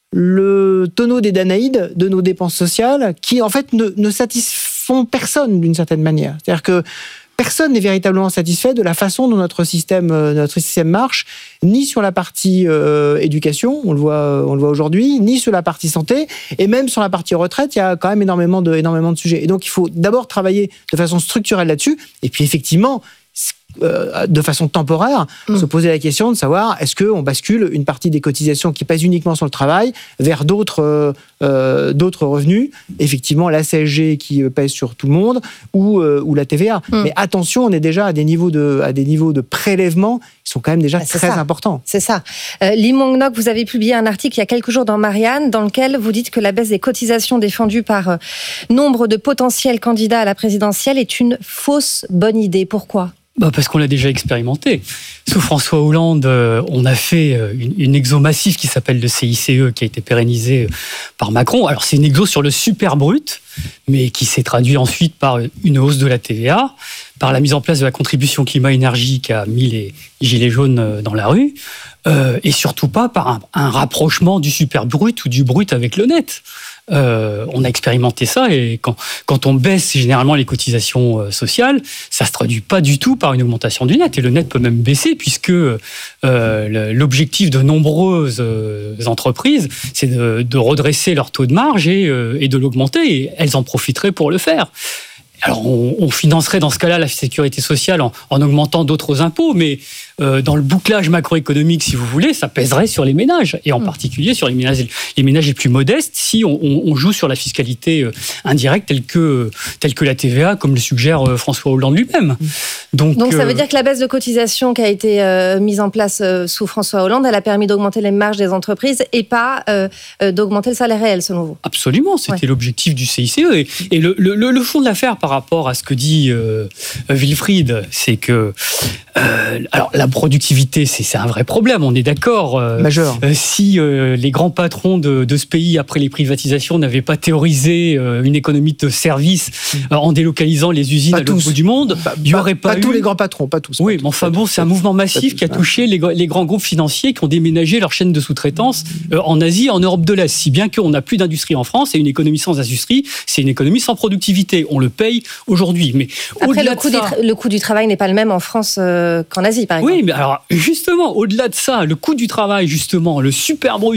le tonneau des Danaïdes de nos dépenses sociales qui, en fait, ne, ne satisfont personne d'une certaine manière. C'est-à-dire que personne n'est véritablement satisfait de la façon dont notre système, notre système marche, ni sur la partie euh, éducation, on le voit, on le voit aujourd'hui, ni sur la partie santé, et même sur la partie retraite, il y a quand même énormément de, énormément de sujets. Et donc, il faut d'abord travailler de façon structurelle là-dessus, et puis effectivement, Euh, de façon temporaire, mmh. se poser la question de savoir est-ce qu'on bascule une partie des cotisations qui pèsent uniquement sur le travail vers d'autres, euh, euh, d'autres revenus, effectivement la C S G qui pèse sur tout le monde ou, euh, ou la T V A. Mmh. Mais attention, on est déjà à des niveaux de, à des niveaux de prélèvement qui sont quand même déjà ah, très ça. importants. C'est ça. Euh, Lee Mwang-nok, vous avez publié un article il y a quelques jours dans Marianne dans lequel vous dites que la baisse des cotisations défendue par euh, nombre de potentiels candidats à la présidentielle est une fausse bonne idée. Pourquoi ? Bah parce qu'on l'a déjà expérimenté. Sous François Hollande, euh, on a fait une, une exo massive qui s'appelle le C I C E, qui a été pérennisée par Macron. Alors c'est une exo sur le super brut, mais qui s'est traduit ensuite par une hausse de la T V A, par la mise en place de la contribution climat-énergie qui a mis les gilets jaunes dans la rue, euh, et surtout pas par un, un rapprochement du super brut ou du brut avec le net. Euh, on a expérimenté ça et quand, quand on baisse généralement les cotisations sociales, ça se traduit pas du tout par une augmentation du net et le net peut même baisser puisque euh, l'objectif de nombreuses entreprises c'est de, de redresser leur taux de marge et, euh, et de l'augmenter et elles en profiteraient pour le faire. Alors, on, on financerait dans ce cas-là la sécurité sociale en, en augmentant d'autres impôts, mais euh, dans le bouclage macroéconomique, si vous voulez, ça pèserait sur les ménages, et en mmh. particulier sur les ménages, les ménages les plus modestes, si on, on, on joue sur la fiscalité euh, indirecte telle que, telle que la T V A, comme le suggère euh, François Hollande lui-même. Mmh. Donc, Donc, ça euh, veut dire que la baisse de cotisation qui a été euh, mise en place euh, sous François Hollande, elle a permis d'augmenter les marges des entreprises et pas euh, euh, d'augmenter le salaire réel, selon vous? Absolument, c'était ouais. l'objectif du C I C E. Et, et le, le, le fond de l'affaire par rapport à ce que dit euh, Wilfried, c'est que euh, alors la productivité, c'est, c'est un vrai problème, on est d'accord. Euh, Majeur. Euh, si euh, les grands patrons de, de ce pays, après les privatisations, n'avaient pas théorisé euh, une économie de services euh, en délocalisant les usines pas à l'autre bout du monde, pas, il n'y aurait pas, pas eu... tous les grands patrons, pas tous. Oui, pas mais enfin bon, c'est un mouvement massif qui a touché les, les grands groupes financiers qui ont déménagé leur chaîne de sous-traitance euh, en Asie et en Europe de l'Est, si bien qu'on n'a plus d'industrie en France, et une économie sans industrie, c'est une économie sans productivité. On le paye aujourd'hui. Mais après, le coût, ça, du tra- le coût du travail n'est pas le même en France euh, qu'en Asie, par exemple. Oui, mais alors, justement, au-delà de ça, le coût du travail, justement, le super brut,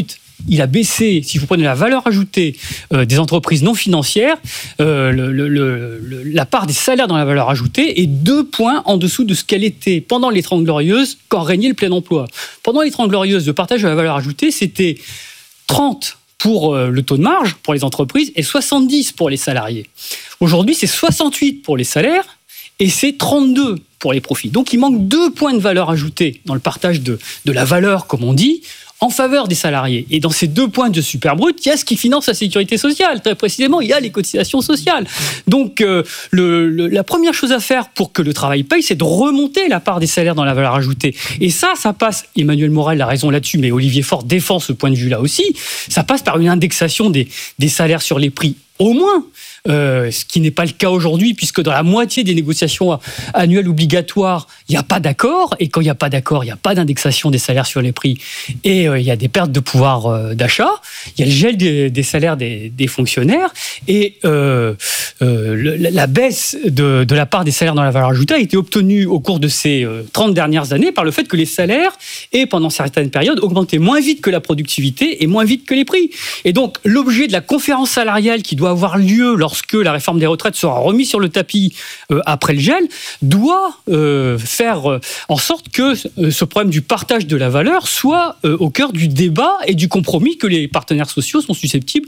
il a baissé, si vous prenez la valeur ajoutée euh, des entreprises non financières, euh, le, le, le, la part des salaires dans la valeur ajoutée est deux points en dessous de ce qu'elle était pendant les Trente Glorieuses, quand régnait le plein emploi. Pendant les Trente Glorieuses, le partage de la valeur ajoutée, c'était trente pour le taux de marge pour les entreprises et soixante-dix pour les salariés. Aujourd'hui, c'est soixante-huit pour les salaires et c'est trente-deux pour les profits. Donc, il manque deux points de valeur ajoutée dans le partage de, de la valeur, comme on dit, en faveur des salariés. Et dans ces deux points de superbrut, il y a ce qui finance la sécurité sociale. Très précisément, il y a les cotisations sociales. Donc, euh, le, le, la première chose à faire pour que le travail paye, c'est de remonter la part des salaires dans la valeur ajoutée. Et ça, ça passe, Emmanuel Morel a raison là-dessus, mais Olivier Faure défend ce point de vue-là aussi, ça passe par une indexation des, des salaires sur les prix, au moins. Euh, ce qui n'est pas le cas aujourd'hui, puisque dans la moitié des négociations annuelles obligatoires, il n'y a pas d'accord, et quand il n'y a pas d'accord, il n'y a pas d'indexation des salaires sur les prix, et euh, il y a des pertes de pouvoir euh, d'achat, il y a le gel des, des salaires des, des fonctionnaires, et euh, euh, le, la baisse de, de la part des salaires dans la valeur ajoutée a été obtenue au cours de ces euh, trente dernières années par le fait que les salaires aient, pendant certaines périodes, augmenté moins vite que la productivité et moins vite que les prix. Et donc, l'objet de la conférence salariale qui doit avoir lieu lorsque Lorsque la réforme des retraites sera remise sur le tapis euh, après le gel, doit euh, faire euh, en sorte que euh, ce problème du partage de la valeur soit euh, au cœur du débat et du compromis que les partenaires sociaux sont susceptibles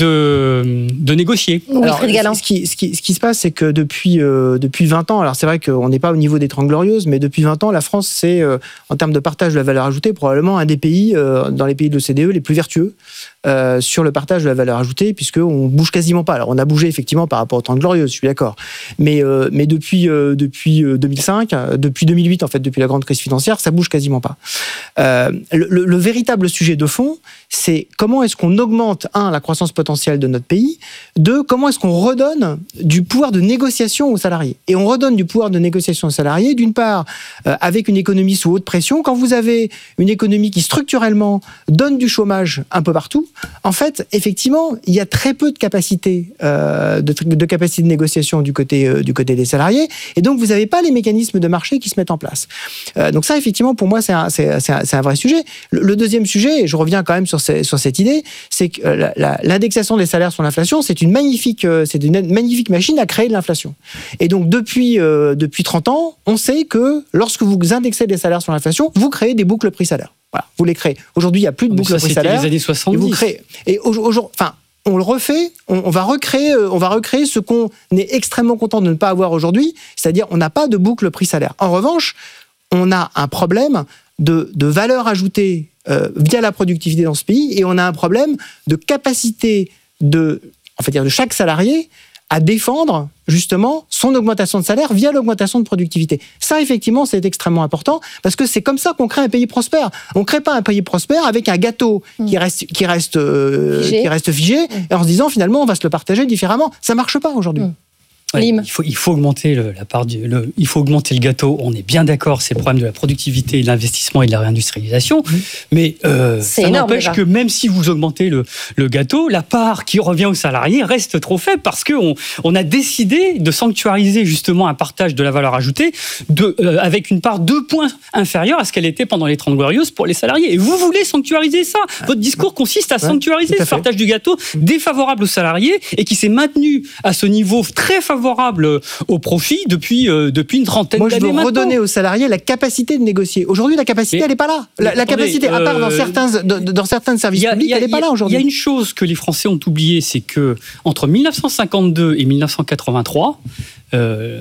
de, de négocier. Oui, alors, ce, qui, ce, qui, ce qui se passe, c'est que depuis, euh, depuis vingt ans, alors c'est vrai qu'on n'est pas au niveau des Trente Glorieuses, mais depuis vingt ans, la France, c'est, euh, en termes de partage de la valeur ajoutée, probablement un des pays, euh, dans les pays de l'O C D E, les plus vertueux. Euh, sur le partage de la valeur ajoutée, puisqu'on bouge quasiment pas. Alors, on a bougé effectivement par rapport aux Trente Glorieuses, je suis d'accord. Mais, euh, mais depuis, euh, depuis deux mille cinq, euh, depuis deux mille huit, en fait, depuis la grande crise financière, ça bouge quasiment pas. Euh, le, le, le véritable sujet de fond, c'est comment est-ce qu'on augmente, un, la croissance potentielle de notre pays, deux, comment est-ce qu'on redonne du pouvoir de négociation aux salariés. Et on redonne du pouvoir de négociation aux salariés, d'une part, euh, avec une économie sous haute pression. Quand vous avez une économie qui, structurellement, donne du chômage un peu partout, en fait, effectivement, il y a très peu de capacité, euh, de, de capacité de négociation du côté, euh, du côté des salariés, et donc vous n'avez pas les mécanismes de marché qui se mettent en place. Euh, donc ça, effectivement, pour moi, c'est un, c'est, c'est un, c'est un vrai sujet. Le, le deuxième sujet, et je reviens quand même sur, ces, sur cette idée, c'est que la, la, l'indexation des salaires sur l'inflation, c'est une magnifique, euh, c'est une magnifique machine à créer de l'inflation. Et donc, depuis, euh, depuis trente ans, on sait que lorsque vous indexez des salaires sur l'inflation, vous créez des boucles prix-salaire. Voilà, vous les créez. Aujourd'hui, il n'y a plus de boucle prix salaire. C'était les années soixante-dix. Et vous créez. Et aujourd'hui, enfin, on le refait. On, on va recréer. On va recréer ce qu'on est extrêmement content de ne pas avoir aujourd'hui, c'est-à-dire on n'a pas de boucle prix salaire. En revanche, on a un problème de, de valeur ajoutée euh, via la productivité dans ce pays, et on a un problème de capacité de, en fait, dire de chaque salarié à défendre justement son augmentation de salaire via l'augmentation de productivité. Ça, effectivement, c'est extrêmement important, parce que c'est comme ça qu'on crée un pays prospère. On ne crée pas un pays prospère avec un gâteau mmh. qui reste, qui reste, euh, figé. Qui reste figé, mmh. et en se disant finalement on va se le partager différemment. Ça ne marche pas aujourd'hui. Mmh. Ouais, il faut, il faut augmenter le, la part du, le, il faut augmenter le gâteau. On est bien d'accord, c'est le problème de la productivité, de l'investissement et de la réindustrialisation. Mmh. Mais euh, ça énorme, n'empêche que même si vous augmentez le, le gâteau, la part qui revient aux salariés reste trop faible, parce que on, on a décidé de sanctuariser justement un partage de la valeur ajoutée de, euh, avec une part deux points inférieure à ce qu'elle était pendant les Trente Glorieuses pour les salariés. Et vous voulez sanctuariser ça. Votre discours consiste à sanctuariser ouais, ce partage du gâteau défavorable aux salariés et qui s'est maintenu à ce niveau très favorable favorable au profit depuis, euh, depuis une trentaine Moi, d'années maintenant. Moi, je veux maintenant. redonner aux salariés la capacité de négocier. Aujourd'hui, la capacité, mais, elle n'est pas là. La, la attendez, capacité, à part dans, euh, certains, dans, dans certains services a, publics, a, elle n'est pas là aujourd'hui. Il y a une chose que les Français ont oubliée, c'est que entre mille neuf cent cinquante-deux et mille neuf cent quatre-vingt-trois, euh,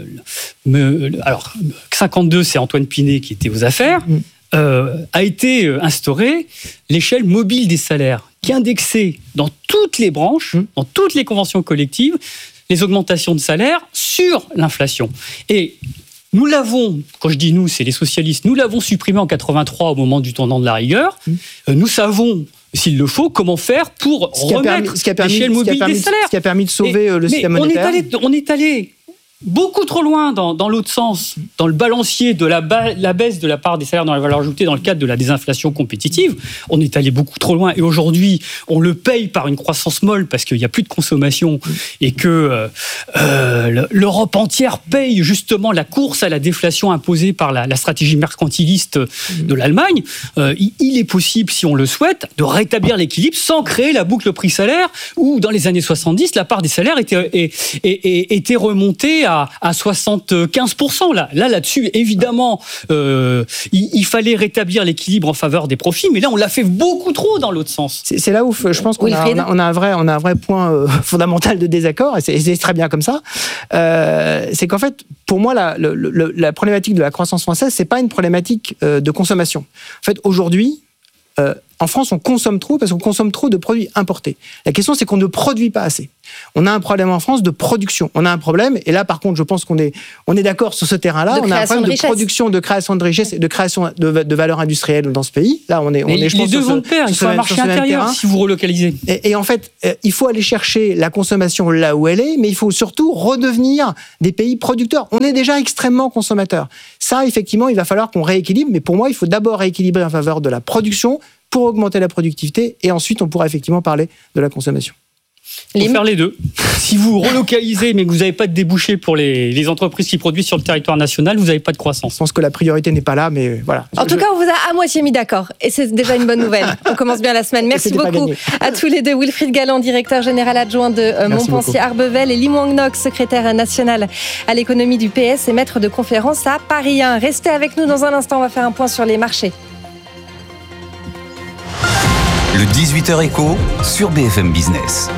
me, alors, cinquante-deux, c'est Antoine Pinet qui était aux affaires, mmh. euh, a été instaurée l'échelle mobile des salaires, qui indexait dans toutes les branches, mmh. dans toutes les conventions collectives, les augmentations de salaire sur l'inflation. Et nous l'avons, quand je dis nous, c'est les socialistes, nous l'avons supprimé en quatre-vingt-trois au moment du tournant de la rigueur. Mmh. Nous savons, s'il le faut, comment faire pour ce remettre l'échelle mobile des salaires. Ce qui a permis de sauver Et, le système monétaire. On est allé, on est allé beaucoup trop loin dans, dans l'autre sens, dans le balancier de la, ba- la baisse de la part des salaires dans la valeur ajoutée dans le cadre de la désinflation compétitive. On est allé beaucoup trop loin et aujourd'hui, on le paye par une croissance molle parce qu'il n'y a plus de consommation et que euh, euh, l'Europe entière paye justement la course à la déflation imposée par la, la stratégie mercantiliste de l'Allemagne. Euh, il, il est possible, si on le souhaite, de rétablir l'équilibre sans créer la boucle prix-salaire où, dans les années soixante-dix, la part des salaires était, était, était, était remontée à, à soixante-quinze pour cent. Là, là, là-dessus, évidemment, euh, il, il fallait rétablir l'équilibre en faveur des profits, mais là, on l'a fait beaucoup trop dans l'autre sens. C'est, c'est là où je pense qu'on a, on a, on a un vrai, on a un vrai point euh, fondamental de désaccord, et c'est, et c'est très bien comme ça. Euh, c'est qu'en fait, pour moi, la, le, le, la problématique de la croissance française, c'est pas une problématique euh, de consommation. En fait, aujourd'hui, euh, en France, on consomme trop parce qu'on consomme trop de produits importés. La question, c'est qu'on ne produit pas assez. On a un problème en France de production. On a un problème, et là, par contre, je pense qu'on est, on est d'accord sur ce terrain-là. On a un problème de, de production, de création de richesse et de création de, de valeur industrielle dans ce pays. Là, on est, on est je les pense, deux sur vont ce, de pair. Il sur faut ce, un marché intérieur si vous relocalisez. Et, et en fait, euh, il faut aller chercher la consommation là où elle est, mais il faut surtout redevenir des pays producteurs. On est déjà extrêmement consommateurs. Ça, effectivement, il va falloir qu'on rééquilibre, mais pour moi, il faut d'abord rééquilibrer en faveur de la production pour augmenter la productivité, et ensuite on pourra effectivement parler de la consommation. Il faut faire les deux. Si vous relocalisez mais que vous n'avez pas de débouchés pour les, les entreprises qui produisent sur le territoire national, vous n'avez pas de croissance. Je pense que la priorité n'est pas là, mais voilà. En tout cas, on vous a à moitié mis d'accord, et c'est déjà une bonne nouvelle. On commence bien la semaine. Merci beaucoup à tous les deux. Wilfried Galland, directeur général adjoint de euh, Montpensier-Arbevel, et Lee Wang-Nok, secrétaire national à l'économie du P S et maître de conférence à Paris un. Restez avec nous dans un instant, on va faire un point sur les marchés. Le dix-huit heures éco sur B F M Business.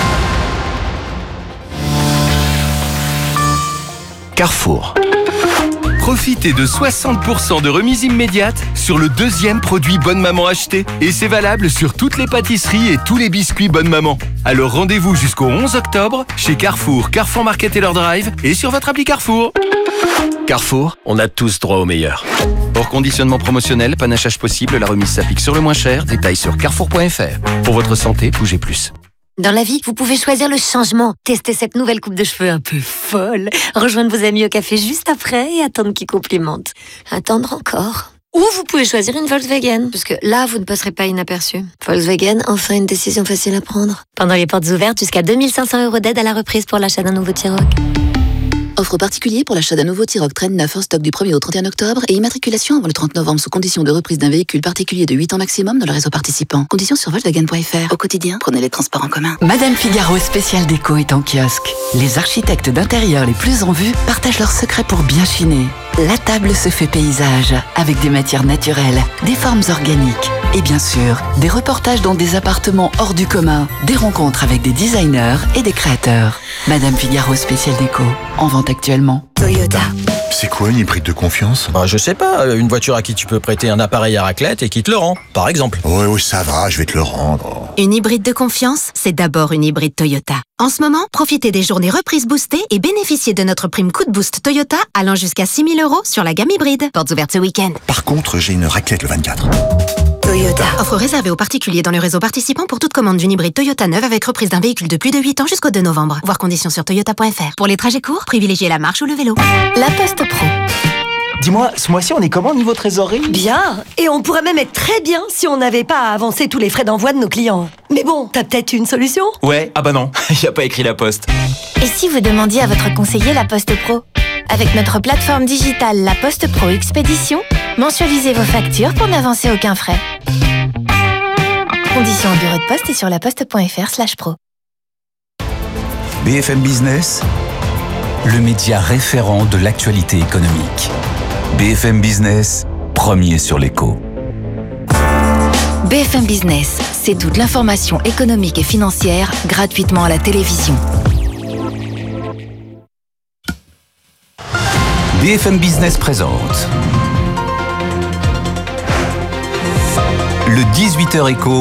Carrefour. Profitez de soixante pour cent de remise immédiate sur le deuxième produit Bonne Maman acheté. Et c'est valable sur toutes les pâtisseries et tous les biscuits Bonne Maman. Alors rendez-vous jusqu'au onze octobre chez Carrefour, Carrefour Market et leur drive et sur votre appli Carrefour. Carrefour, on a tous droit au meilleur. Hors conditionnement promotionnel, panachage possible, la remise s'applique sur le moins cher. Détails sur carrefour point f r. Pour votre santé, bougez plus. Dans la vie, vous pouvez choisir le changement. Tester cette nouvelle coupe de cheveux un peu folle. Rejoindre vos amis au café juste après et attendre qu'ils complimentent. Attendre encore. Ou vous pouvez choisir une Volkswagen, parce que là, vous ne passerez pas inaperçu. Volkswagen, enfin une décision facile à prendre. Pendant les portes ouvertes, jusqu'à deux mille cinq cents euros d'aide à la reprise pour l'achat d'un nouveau T-Roc. Offre particulier pour l'achat d'un nouveau T-Roc Traîne neuf en stock du premier au trente et un octobre et immatriculation avant le trente novembre sous condition de reprise d'un véhicule particulier de huit ans maximum dans le réseau participant. Conditions sur Volkswagen point f r. Au quotidien, prenez les transports en commun. Madame Figaro spécial déco est en kiosque. Les architectes d'intérieur les plus en vue partagent leurs secrets pour bien chiner. La table se fait paysage avec des matières naturelles, des formes organiques et bien sûr, des reportages dans des appartements hors du commun, des rencontres avec des designers et des créateurs. Madame Figaro spécial déco, en vente actuellement. Toyota. C'est quoi une hybride de confiance? Bah, je sais pas, une voiture à qui tu peux prêter un appareil à raclette et qui te le rend, par exemple. Oui, oui, ça va, je vais te le rendre. Une hybride de confiance, c'est d'abord une hybride Toyota. En ce moment, profitez des journées reprises boostées et bénéficiez de notre prime coup de boost Toyota allant jusqu'à six mille euros sur la gamme hybride. Portes ouvertes ce week-end. Par contre, j'ai une raclette le vingt-quatre. Toyota. Offre réservée aux particuliers dans le réseau participant pour toute commande d'une hybride Toyota neuve avec reprise d'un véhicule de plus de huit ans jusqu'au deux novembre. Voir conditions sur toyota point f r. Pour les trajets courts, privilégiez la marche ou le vélo. La Poste Pro. Dis-moi, ce mois-ci, on est comment niveau trésorerie? Bien. Et on pourrait même être très bien si on n'avait pas à avancer tous les frais d'envoi de nos clients. Mais bon, t'as peut-être une solution? Ouais, ah bah non, y a pas écrit la Poste. Et si vous demandiez à votre conseiller la Poste Pro? Avec notre plateforme digitale La Poste Pro Expédition, mensualisez vos factures pour n'avancer aucun frais. Conditions au bureau de poste et sur laposte point f r slash pro. B F M Business, le média référent de l'actualité économique. B F M Business, premier sur l'écho. B F M Business, c'est toute l'information économique et financière gratuitement à la télévision. B F M Business présente le dix-huit heures éco,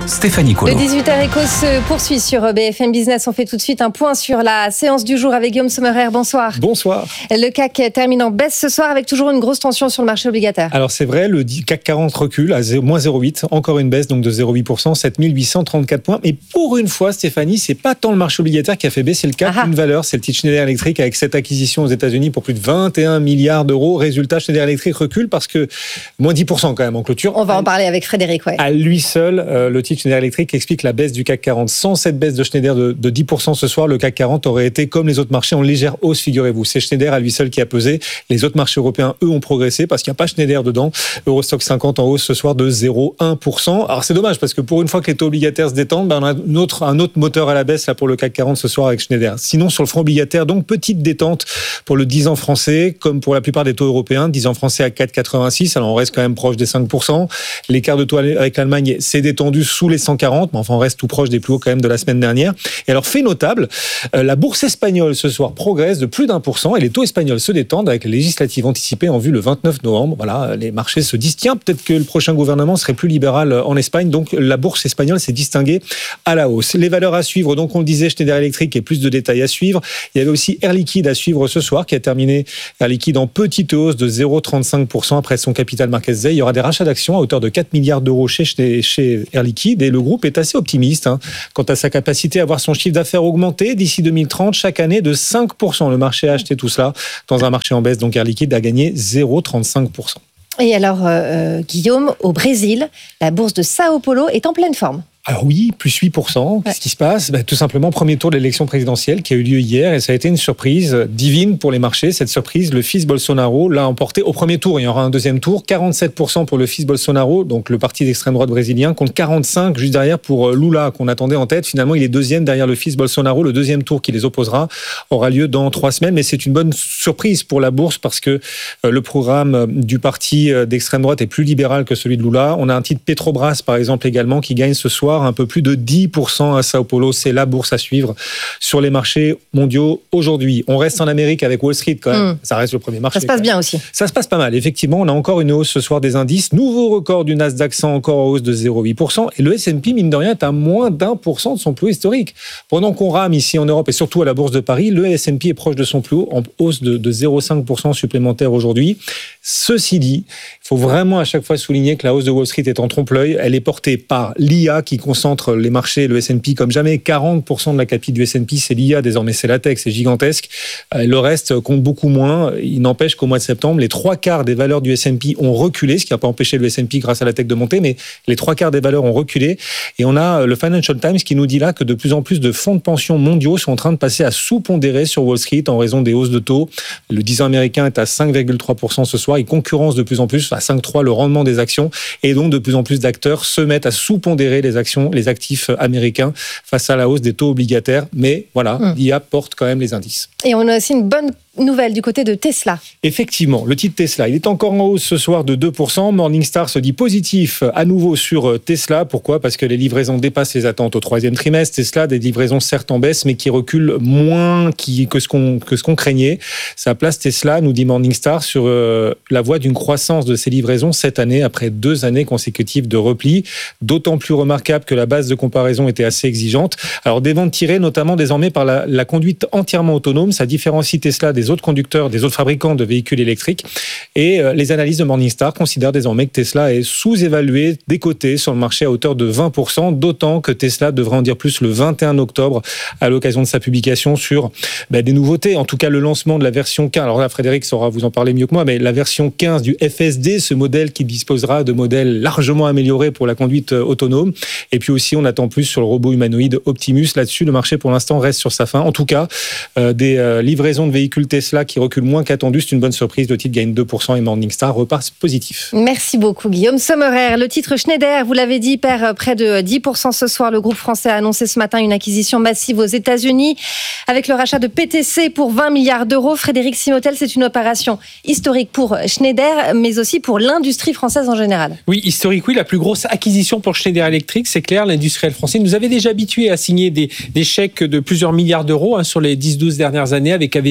Stéphanie Colo. Le dix-huit heures éco se poursuit sur B F M Business. On fait tout de suite un point sur la séance du jour avec Guillaume Sommerer. Bonsoir. Bonsoir. Le C A C termine en baisse ce soir avec toujours une grosse tension sur le marché obligataire. Alors c'est vrai, le C A C quarante recule à moins zéro virgule huit, encore une baisse donc de zéro virgule huit pour cent, sept mille huit cent trente-quatre points. Mais pour une fois, Stéphanie, c'est pas tant le marché obligataire qui a fait baisser le C A C qu'une valeur, c'est le titre Schneider Electric avec cette acquisition aux États-Unis pour plus de vingt et un milliards d'euros. Résultat, Schneider Electric recule parce que moins dix pour cent quand même en clôture. On va en parler avec Frédéric. Ouais. À lui seul, euh, le titre Schneider Electric explique la baisse du C A C quarante. Sans cette baisse de Schneider de, de dix pour cent ce soir, le C A C quarante aurait été comme les autres marchés en légère hausse, figurez-vous. C'est Schneider à lui seul qui a pesé. Les autres marchés européens, eux, ont progressé parce qu'il n'y a pas Schneider dedans. Eurostock cinquante en hausse ce soir de zéro virgule un pour cent. Alors c'est dommage parce que pour une fois que les taux obligataires se détendent, ben on a un autre, un autre moteur à la baisse là pour le C A C quarante ce soir avec Schneider. Sinon, sur le front obligataire, donc petite détente pour le dix ans français, comme pour la plupart des taux européens. dix ans français à quatre virgule quatre-vingt-six, alors on reste quand même proche des cinq pour cent. L'écart de taux avec l'Allemagne s'est détendu sous les cent quarante, mais enfin on reste tout proche des plus hauts quand même de la semaine dernière. Et alors fait notable, euh, la bourse espagnole ce soir progresse de plus d'un pour cent et les taux espagnols se détendent avec les législatives anticipées en vue le vingt-neuf novembre. Voilà, les marchés se disent tiens, peut-être que le prochain gouvernement serait plus libéral en Espagne. Donc la bourse espagnole s'est distinguée à la hausse. Les valeurs à suivre, donc on le disait, Schneider Electric et plus de détails à suivre. Il y avait aussi Air Liquide à suivre ce soir qui a terminé Air Liquide en petite hausse de zéro virgule trente-cinq pour cent après son capital Market Day. Il y aura des rachats d'actions à hauteur de quatre milliards d'euros chez, chez Air Liquide et le groupe est assez optimiste hein, quant à sa capacité à voir son chiffre d'affaires augmenter d'ici deux mille trente chaque année de cinq pour cent. Le marché a acheté tout cela dans un marché en baisse, donc Air Liquide a gagné zéro virgule trente-cinq pour cent. Et alors, euh, Guillaume, au Brésil, la bourse de Sao Paulo est en pleine forme. Alors oui, plus huit pour cent. Qu'est-ce qui se passe ? Ben, tout simplement, premier tour de l'élection présidentielle qui a eu lieu hier et ça a été une surprise divine pour les marchés. Cette surprise, le fils Bolsonaro l'a emporté au premier tour. Il y aura un deuxième tour. quarante-sept pour cent pour le fils Bolsonaro, donc le parti d'extrême droite brésilien, contre quarante-cinq juste derrière pour Lula qu'on attendait en tête. Finalement, il est deuxième derrière le fils Bolsonaro. Le deuxième tour qui les opposera aura lieu dans trois semaines. Mais c'est une bonne surprise pour la bourse parce que le programme du parti d'extrême droite est plus libéral que celui de Lula. On a un titre Petrobras, par exemple, également, qui gagne ce soir un peu plus de dix pour cent à Sao Paulo. C'est la bourse à suivre sur les marchés mondiaux aujourd'hui. On reste en Amérique avec Wall Street quand même. Mmh. Ça reste le premier marché. Ça se passe bien aussi. Ça se passe pas mal. Effectivement, on a encore une hausse ce soir des indices. Nouveau record du Nasdaq cent encore en hausse de zéro virgule huit pour cent. Et le S and P, mine de rien, est à moins d'un pour cent de son plus haut historique. Pendant qu'on rame ici en Europe et surtout à la bourse de Paris, le S and P est proche de son plus haut en hausse de, de zéro virgule cinq pour cent supplémentaire aujourd'hui. Ceci dit, il faut vraiment à chaque fois souligner que la hausse de Wall Street est en trompe-l'œil. Elle est portée par l'I A qui concentre les marchés, le S and P comme jamais. quarante pour cent de la capitale du S and P, c'est l'I A. Désormais, c'est la tech, c'est gigantesque. Le reste compte beaucoup moins. Il n'empêche qu'au mois de septembre, les trois quarts des valeurs du S and P ont reculé, ce qui n'a pas empêché le S and P grâce à la tech de monter, mais les trois quarts des valeurs ont reculé. Et on a le Financial Times qui nous dit là que de plus en plus de fonds de pension mondiaux sont en train de passer à sous-pondérer sur Wall Street en raison des hausses de taux. Le dix ans américain est à cinq virgule trois pour cent ce soir. Il concurrence de plus en plus à cinq virgule trois le rendement des actions. Et donc, de plus en plus d'acteurs se mettent à sous-pondérer les actions, les actifs américains face à la hausse des taux obligataires. Mais voilà, mmh. l'I A porte quand même les indices. Et on a aussi une bonne nouvelle du côté de Tesla. Effectivement, le titre Tesla, il est encore en hausse ce soir de deux pour cent. Morningstar se dit positif à nouveau sur Tesla. Pourquoi ? Parce que les livraisons dépassent les attentes au troisième trimestre. Tesla, des livraisons certes en baisse, mais qui reculent moins qui, que, ce qu'on, que ce qu'on craignait. Ça place Tesla, nous dit Morningstar, sur euh, la voie d'une croissance de ses livraisons cette année, après deux années consécutives de repli. D'autant plus remarquable que la base de comparaison était assez exigeante. Alors, des ventes tirées notamment désormais par la, la conduite entièrement autonome. Ça différencie Tesla des autres conducteurs, des autres fabricants de véhicules électriques. Et euh, les analyses de Morningstar considèrent désormais que Tesla est sous-évalué, décoté sur le marché à hauteur de vingt pour cent, d'autant que Tesla devrait en dire plus le vingt et un octobre à l'occasion de sa publication sur bah, des nouveautés, en tout cas le lancement de la version quinze. Alors là, Frédéric saura vous en parler mieux que moi, mais la version quinze du F S D, ce modèle qui disposera de modèles largement améliorés pour la conduite autonome. Et puis aussi, on attend plus sur le robot humanoïde Optimus. Là-dessus, le marché pour l'instant reste sur sa fin. En tout cas, euh, des euh, livraisons de véhicules Tesla qui recule moins qu'attendu, c'est une bonne surprise. Le titre gagne deux pour cent et Morningstar repart positif. Merci beaucoup Guillaume Sommerer. Le titre Schneider, vous l'avez dit, perd près de dix pour cent ce soir. Le groupe français a annoncé ce matin une acquisition massive aux États-Unis avec le rachat de P T C pour vingt milliards d'euros. Frédéric Simotel, c'est une opération historique pour Schneider, mais aussi pour l'industrie française en général. Oui, historique, oui. La plus grosse acquisition pour Schneider Electric, c'est clair. L'industriel français nous avait déjà habitués à signer des, des chèques de plusieurs milliards d'euros hein, sur les dix douze dernières années avec Aveva, Osisko,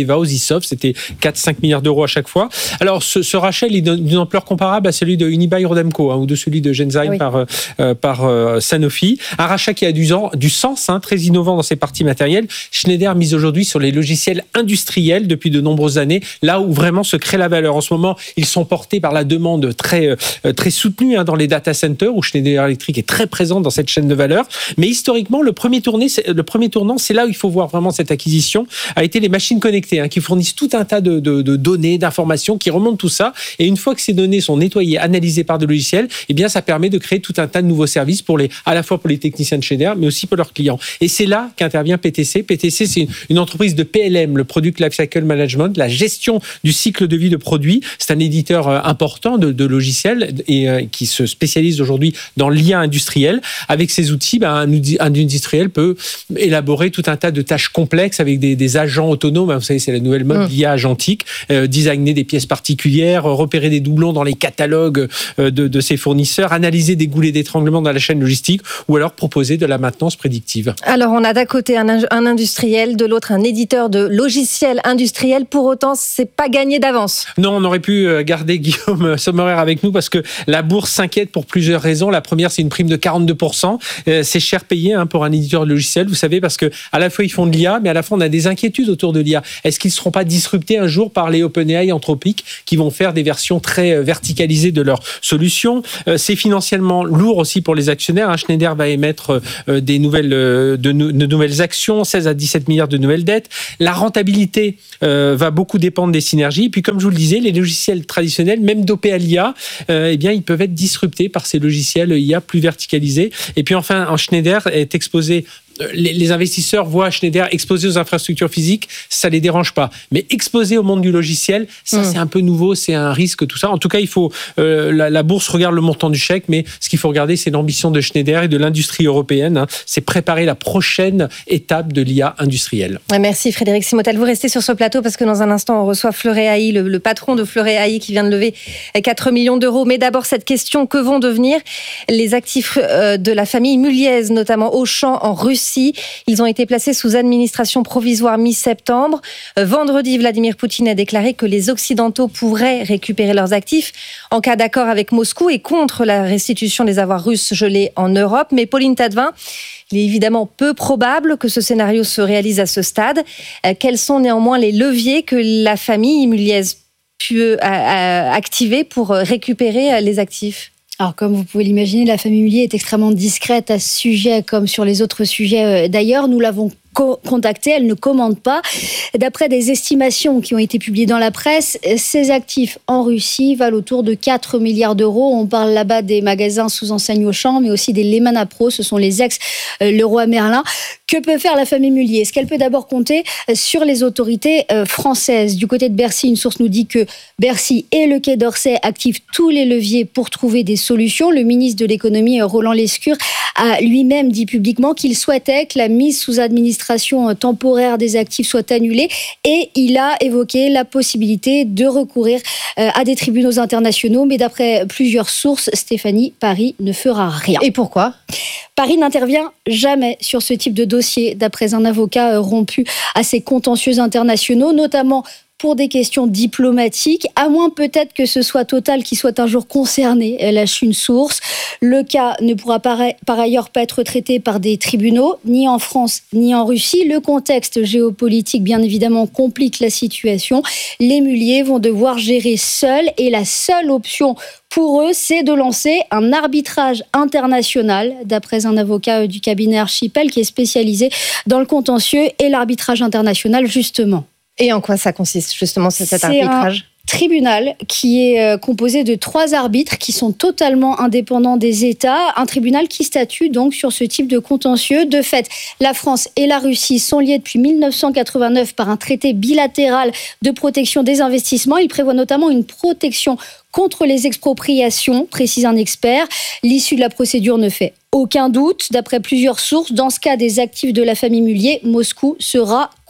Ubisoft. C'était quatre à cinq milliards d'euros à chaque fois. Alors, ce, ce rachat, il est d'une ampleur comparable à celui de Unibail-Rodamco, hein, ou de celui de Genzyme oui. par, euh, par euh, Sanofi. Un rachat qui a du, du sens, hein, très innovant dans ses parties matérielles. Schneider mise aujourd'hui sur les logiciels industriels depuis de nombreuses années, là où vraiment se crée la valeur. En ce moment, ils sont portés par la demande très, euh, très soutenue hein, dans les data centers, où Schneider Electric est très présent dans cette chaîne de valeur. Mais historiquement, le premier, tourné, c'est, le premier tournant, c'est là où il faut voir vraiment cette acquisition, a été les machines connectées, hein, qui fournissent tout un tas de, de, de données, d'informations, qui remontent tout ça. Et une fois que ces données sont nettoyées, analysées par des logiciels, eh bien, ça permet de créer tout un tas de nouveaux services pour les, à la fois pour les techniciens de Schneider, mais aussi pour leurs clients. Et c'est là qu'intervient P T C. P T C, c'est une, une entreprise de P L M, le Product Lifecycle Management, la gestion du cycle de vie de produits. C'est un éditeur important de, de logiciels et euh, qui se spécialise aujourd'hui dans l'I A industriel. Avec ces outils, ben, un, un industriel peut élaborer tout un tas de tâches complexes avec des, des agents autonomes. Vous savez, c'est la nouvelle mode, mmh. l'I A agentique. Euh, designer des pièces particulières, repérer des doublons dans les catalogues euh, de, de ses fournisseurs, analyser des goulets d'étranglement dans la chaîne logistique ou alors proposer de la maintenance prédictive. Alors, on a d'un côté un, un industriel, de l'autre un éditeur de logiciels industriels. Pour autant, c'est pas gagné d'avance. Non, on aurait pu garder Guillaume Sommerer avec nous parce que la bourse s'inquiète pour plusieurs raisons. La première, c'est une prime de quarante-deux pour cent. Euh, c'est cher payé hein, pour un éditeur de logiciel, vous savez, parce que à la fois ils font de l'I A, mais à la fois on a des inquiétudes autour de l'I A. Est-ce qu'ils ne seront pas disruptés un jour par les OpenAI, Anthropic, qui vont faire des versions très verticalisées de leurs solutions? euh, C'est financièrement lourd aussi pour les actionnaires. Hein. Schneider va émettre euh, des nouvelles, euh, de, de nouvelles actions, seize à dix-sept milliards de nouvelles dettes. La rentabilité euh, va beaucoup dépendre des synergies. Et puis, comme je vous le disais, les logiciels traditionnels, même dopés à l'I A, euh, eh bien, ils peuvent être disruptés par ces logiciels I A plus verticalisés. Et puis, enfin, en Schneider est exposé. Les, les investisseurs voient Schneider exposé aux infrastructures physiques, ça les dérange pas. Mais exposé au monde du logiciel, ça mmh. c'est un peu nouveau, c'est un risque, tout ça. En tout cas, il faut euh, la, la bourse regarde le montant du chèque, mais ce qu'il faut regarder, c'est l'ambition de Schneider et de l'industrie européenne. Hein. C'est préparer la prochaine étape de l'I A industrielle. Merci Frédéric Simotel. Vous restez sur ce plateau parce que dans un instant, on reçoit Floréaï, le, le patron de Floréaï, qui vient de lever quatre millions d'euros. Mais d'abord, cette question, que vont devenir les actifs euh, de la famille Muliez, notamment Auchan en Russie? Ils ont été placés sous administration provisoire mi-septembre. Vendredi, Vladimir Poutine a déclaré que les Occidentaux pourraient récupérer leurs actifs en cas d'accord avec Moscou et contre la restitution des avoirs russes gelés en Europe. Mais Pauline Tadevin, il est évidemment peu probable que ce scénario se réalise à ce stade. Quels sont néanmoins les leviers que la famille Muliez peut activer pour récupérer les actifs ? Alors, comme vous pouvez l'imaginer, la famille Mulier est extrêmement discrète à ce sujet, comme sur les autres sujets d'ailleurs. Nous l'avons co- contactée, elle ne commente pas. D'après des estimations qui ont été publiées dans la presse, ces actifs en Russie valent autour de quatre milliards d'euros. On parle là-bas des magasins sous enseigne Auchan, mais aussi des Lehman Pro, ce sont les ex-Leroy Merlin. Que peut faire la famille Mulier ? Est-ce qu'elle peut d'abord compter sur les autorités françaises ? Du côté de Bercy, une source nous dit que Bercy et le Quai d'Orsay activent tous les leviers pour trouver des solutions. Le ministre de l'économie, Roland Lescure, a lui-même dit publiquement qu'il souhaitait que la mise sous administration temporaire des actifs soit annulée et il a évoqué la possibilité de recourir à des tribunaux internationaux. Mais d'après plusieurs sources, Stéphanie, Paris ne fera rien. Et pourquoi ? Paris n'intervient jamais sur ce type de dossier, d'après un avocat rompu à ces contentieux internationaux, notamment pour des questions diplomatiques, à moins peut-être que ce soit Total qui soit un jour concerné, lâche une source. Le cas ne pourra par ailleurs pas être traité par des tribunaux, ni en France, ni en Russie. Le contexte géopolitique, bien évidemment, complique la situation. Les Mulier vont devoir gérer seuls et la seule option pour eux, c'est de lancer un arbitrage international, d'après un avocat du cabinet Archipel qui est spécialisé dans le contentieux et l'arbitrage international, justement. Et en quoi ça consiste, justement, cet arbitrage ? Tribunal qui est composé de trois arbitres qui sont totalement indépendants des États. Un tribunal qui statue donc sur ce type de contentieux. De fait, la France et la Russie sont liées depuis mille neuf cent quatre-vingt-neuf par un traité bilatéral de protection des investissements. Il prévoit notamment une protection contre les expropriations, précise un expert. L'issue de la procédure ne fait aucun doute. D'après plusieurs sources, dans ce cas des actifs de la famille Mulier, Moscou sera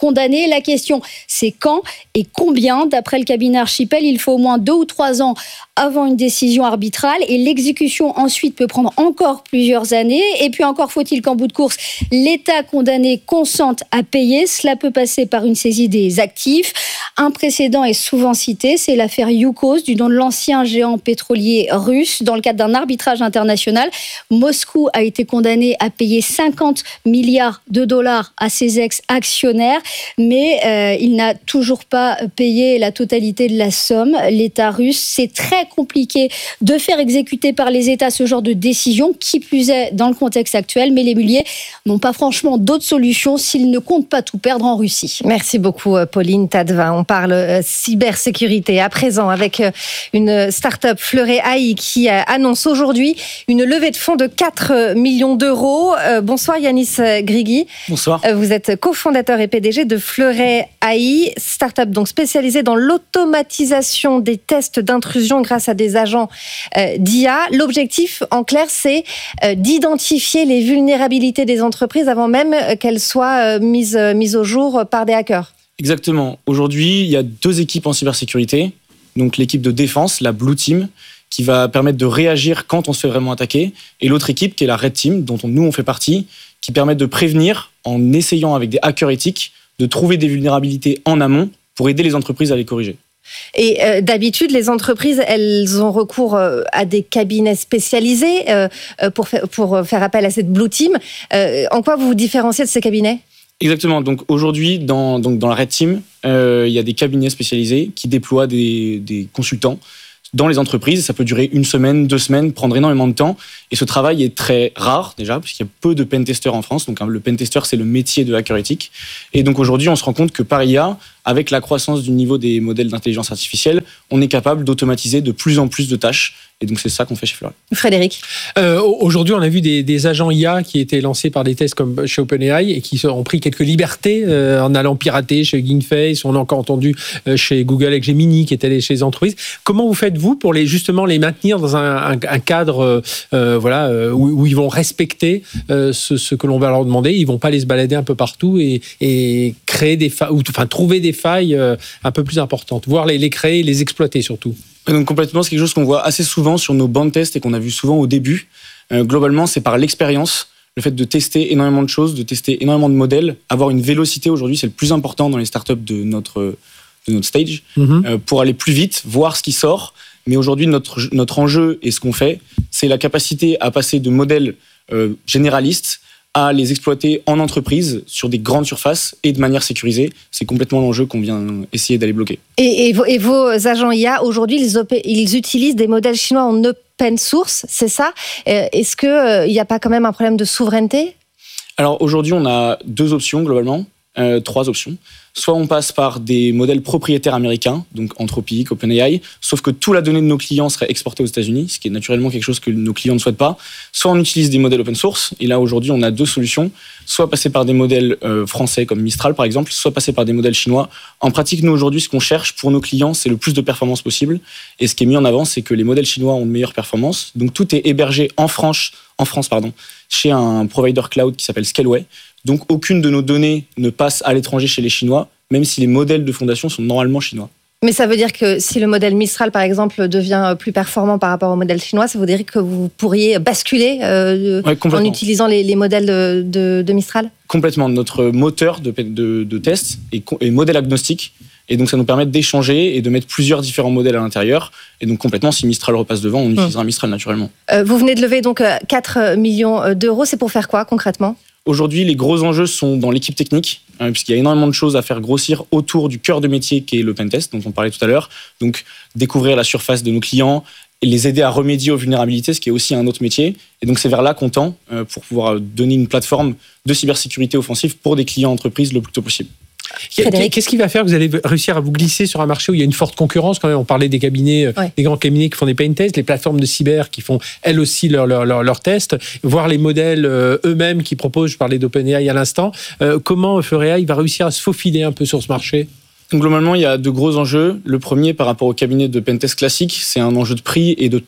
condamnés. La question, c'est quand et combien. D'après le cabinet Archipel, il faut au moins deux ou trois ans avant une décision arbitrale et l'exécution ensuite peut prendre encore plusieurs années. Et puis encore faut-il qu'en bout de course, l'État condamné consente à payer. Cela peut passer par une saisie des actifs. Un précédent est souvent cité, c'est l'affaire Yukos, du nom de l'ancien géant pétrolier russe. Dans le cadre d'un arbitrage international, Moscou a été condamné à payer cinquante milliards de dollars à ses ex-actionnaires, mais euh, il n'a toujours pas payé la totalité de la somme. L'État russe, c'est très compliqué de faire exécuter par les États ce genre de décision, qui plus est dans le contexte actuel, mais les muliers n'ont pas franchement d'autre solution s'ils ne comptent pas tout perdre en Russie. Merci beaucoup Pauline Tadevin. On parle euh, cybersécurité à présent avec euh, une start-up Fleuret A I qui euh, annonce aujourd'hui une levée de fonds de quatre millions d'euros. Euh, bonsoir Yanis Grigui. Bonsoir. Euh, vous êtes cofondateur et P D G de Fleuret A I, start-up donc spécialisée dans l'automatisation des tests d'intrusion grâce à des agents euh, d'I A. L'objectif, en clair, c'est euh, d'identifier les vulnérabilités des entreprises avant même euh, qu'elles soient euh, mises, euh, mises au jour par des hackers. Exactement. Aujourd'hui, il y a deux équipes en cybersécurité. Donc l'équipe de défense, la Blue Team, qui va permettre de réagir quand on se fait vraiment attaquer, et l'autre équipe qui est la Red Team, dont on, nous on fait partie, qui permet de prévenir en essayant avec des hackers éthiques de trouver des vulnérabilités en amont pour aider les entreprises à les corriger. Et euh, d'habitude, les entreprises, elles ont recours euh, à des cabinets spécialisés euh, pour, fa- pour faire appel à cette Blue Team. Euh, en quoi vous vous différenciez de ces cabinets ? Exactement. Donc aujourd'hui, dans, donc dans la Red Team, euh, il y a des cabinets spécialisés qui déploient des, des consultants dans les entreprises. Ça peut durer une semaine, deux semaines, prendre énormément de temps. Et ce travail est très rare déjà, puisqu'il y a peu de pentesters en France. Donc le pentester, c'est le métier de hacker éthique. Et donc aujourd'hui, on se rend compte que par I A, avec la croissance du niveau des modèles d'intelligence artificielle, on est capable d'automatiser de plus en plus de tâches. Et donc, c'est ça qu'on fait chez Fleuret. Frédéric. Euh, aujourd'hui, on a vu des, des agents I A qui étaient lancés par des tests comme chez OpenAI et qui ont pris quelques libertés euh, en allant pirater chez GameFace. On a encore entendu euh, chez Google avec Gemini qui est allé chez les entreprises. Comment vous faites-vous pour les, justement les maintenir dans un, un, un cadre euh, voilà, euh, où, où ils vont respecter euh, ce, ce que l'on va leur demander? Ils ne vont pas aller se balader un peu partout et, et créer des failles, ou enfin, trouver des failles euh, un peu plus importantes, voire les, les créer et les exploiter surtout. Donc complètement, c'est quelque chose qu'on voit assez souvent sur nos bancs de tests et qu'on a vu souvent au début. Euh, globalement, c'est par l'expérience, le fait de tester énormément de choses, de tester énormément de modèles, avoir une vélocité aujourd'hui, c'est le plus important dans les startups de notre, de notre stage, mm-hmm. euh, pour aller plus vite, voir ce qui sort. Mais aujourd'hui, notre, notre enjeu et ce qu'on fait, c'est la capacité à passer de modèles euh, généralistes à les exploiter en entreprise sur des grandes surfaces et de manière sécurisée. C'est complètement l'enjeu qu'on vient essayer d'aller bloquer. Et, et, vos, et vos agents I A, aujourd'hui, ils, opé- ils utilisent des modèles chinois en open source, c'est ça ? Est-ce qu'il n'y euh, a pas quand même un problème de souveraineté ? Alors aujourd'hui, on a deux options globalement, euh, trois options. Soit on passe par des modèles propriétaires américains, donc Anthropic, OpenAI, sauf que toute la donnée de nos clients serait exportée aux États-Unis, ce qui est naturellement quelque chose que nos clients ne souhaitent pas. Soit on utilise des modèles open source, et là aujourd'hui on a deux solutions, soit passer par des modèles euh, français comme Mistral par exemple, soit passer par des modèles chinois. En pratique, nous aujourd'hui, ce qu'on cherche pour nos clients, c'est le plus de performance possible, et ce qui est mis en avant, c'est que les modèles chinois ont de meilleures performances. Donc tout est hébergé en France, en France pardon, chez un provider cloud qui s'appelle Scaleway. Donc aucune de nos données ne passe à l'étranger chez les Chinois, même si les modèles de fondation sont normalement chinois. Mais ça veut dire que si le modèle Mistral, par exemple, devient plus performant par rapport au modèle chinois, ça voudrait dire que vous pourriez basculer euh, ouais, en utilisant les, les modèles de, de, de Mistral ? Complètement. Notre moteur de, de, de test est, est modèle agnostique. Et donc, ça nous permet d'échanger et de mettre plusieurs différents modèles à l'intérieur. Et donc, complètement, si Mistral repasse devant, on mmh. utilisera Mistral naturellement. Euh, vous venez de lever donc quatre millions d'euros. C'est pour faire quoi, concrètement ? Aujourd'hui, les gros enjeux sont dans l'équipe technique, hein, puisqu'il y a énormément de choses à faire grossir autour du cœur de métier qui est le pentest, dont on parlait tout à l'heure. Donc, découvrir la surface de nos clients, et les aider à remédier aux vulnérabilités, ce qui est aussi un autre métier. Et donc, c'est vers là qu'on tend euh, pour pouvoir donner une plateforme de cybersécurité offensive pour des clients entreprises le plus tôt possible. Frédéric. Qu'est-ce qui va faire que vous allez réussir à vous glisser sur un marché où il y a une forte concurrence quand même? On parlait des cabinets, ouais. des grands cabinets qui font des paint tests, les plateformes de cyber qui font elles aussi leurs leur, leur, leur tests, voir les modèles euh, eux-mêmes qui proposent, je parlais d'OpenAI à l'instant. Euh, comment Fleuret va réussir à se faufiler un peu sur ce marché? Donc, globalement, il y a de gros enjeux. Le premier, par rapport au cabinet de pentest classique, c'est un enjeu de prix et de temps.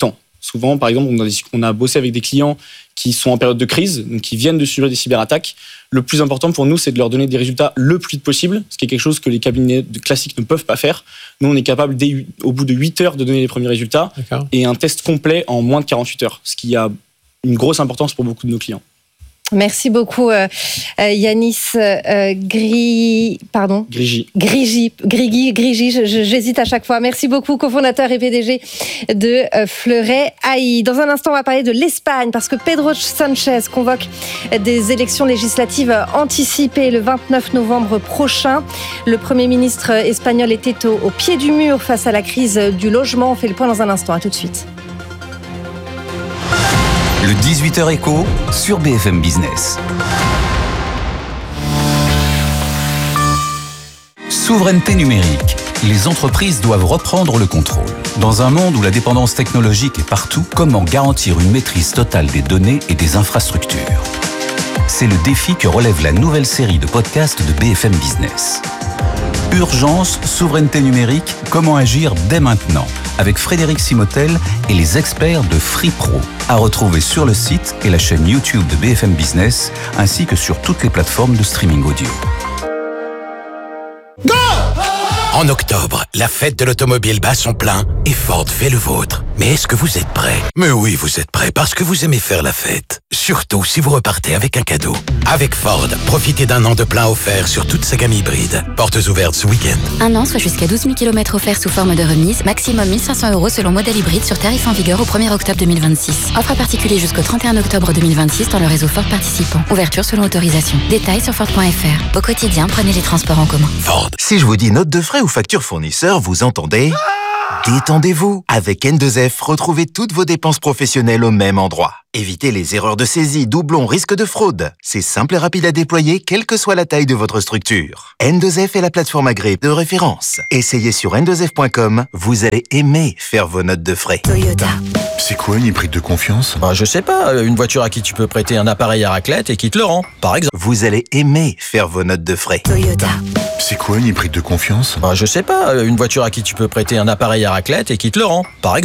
Souvent, par exemple, on a, on a bossé avec des clients qui sont en période de crise, donc qui viennent de subir des cyberattaques. Le plus important pour nous, c'est de leur donner des résultats le plus vite possible, ce qui est quelque chose que les cabinets classiques ne peuvent pas faire. Nous, on est capable, dès, au bout de huit heures, de donner les premiers résultats. D'accord. Et un test complet en moins de quarante-huit heures, ce qui a une grosse importance pour beaucoup de nos clients. Merci beaucoup, euh, euh, Yanis euh, Gri... Pardon Grigi. Grigi, Grigi, Grigi, je, je, j'hésite à chaque fois. Merci beaucoup, cofondateur et P D G de euh, Fleuret A I. Dans un instant, on va parler de l'Espagne, parce que Pedro Sanchez convoque des élections législatives anticipées le vingt-neuf novembre prochain. Le Premier ministre espagnol était au, au pied du mur face à la crise du logement. On fait le point dans un instant. À tout de suite. Le dix-huit heures éco sur B F M Business. Souveraineté numérique. Les entreprises doivent reprendre le contrôle. Dans un monde où la dépendance technologique est partout, comment garantir une maîtrise totale des données et des infrastructures ? C'est le défi que relève la nouvelle série de podcasts de B F M Business. Urgence, souveraineté numérique, comment agir dès maintenant ? Avec Frédéric Simotel et les experts de FreePro. À retrouver sur le site et la chaîne YouTube de B F M Business, ainsi que sur toutes les plateformes de streaming audio. Go! En octobre, la fête de l'automobile bat son plein et Ford fait le vôtre. Mais est-ce que vous êtes prêts? Mais oui, vous êtes prêts parce que vous aimez faire la fête. Surtout si vous repartez avec un cadeau. Avec Ford, profitez d'un an de plein offert sur toute sa gamme hybride. Portes ouvertes ce week-end. Un an, soit jusqu'à douze mille kilomètres offerts sous forme de remise. Maximum mille cinq cents euros selon modèle hybride sur tarif en vigueur au premier octobre deux mille vingt-six. Offre à particulier jusqu'au trente et un octobre deux mille vingt-six dans le réseau Ford participant. Ouverture selon autorisation. Détails sur Ford point F R. Au quotidien, prenez les transports en commun. Ford. Si je vous dis note de frais ou facture fournisseur, vous entendez? Détendez-vous. Avec N deux F, retrouvez toutes vos dépenses professionnelles au même endroit. Évitez les erreurs de saisie, doublons, risques de fraude. C'est simple et rapide à déployer, quelle que soit la taille de votre structure. N deux F est la plateforme agréée de référence. Essayez sur N deux F point com, vous allez aimer faire vos notes de frais. Toyota. C'est quoi une hybride de confiance? Bah, je sais pas, une voiture à qui tu peux prêter un appareil à raclette et qui te le rend, par exemple. Vous allez aimer faire vos notes de frais. Toyota. C'est quoi une hybride de confiance? Bah, je sais pas, une voiture à qui tu peux prêter un appareil à raclette et qui te le rend, par exemple.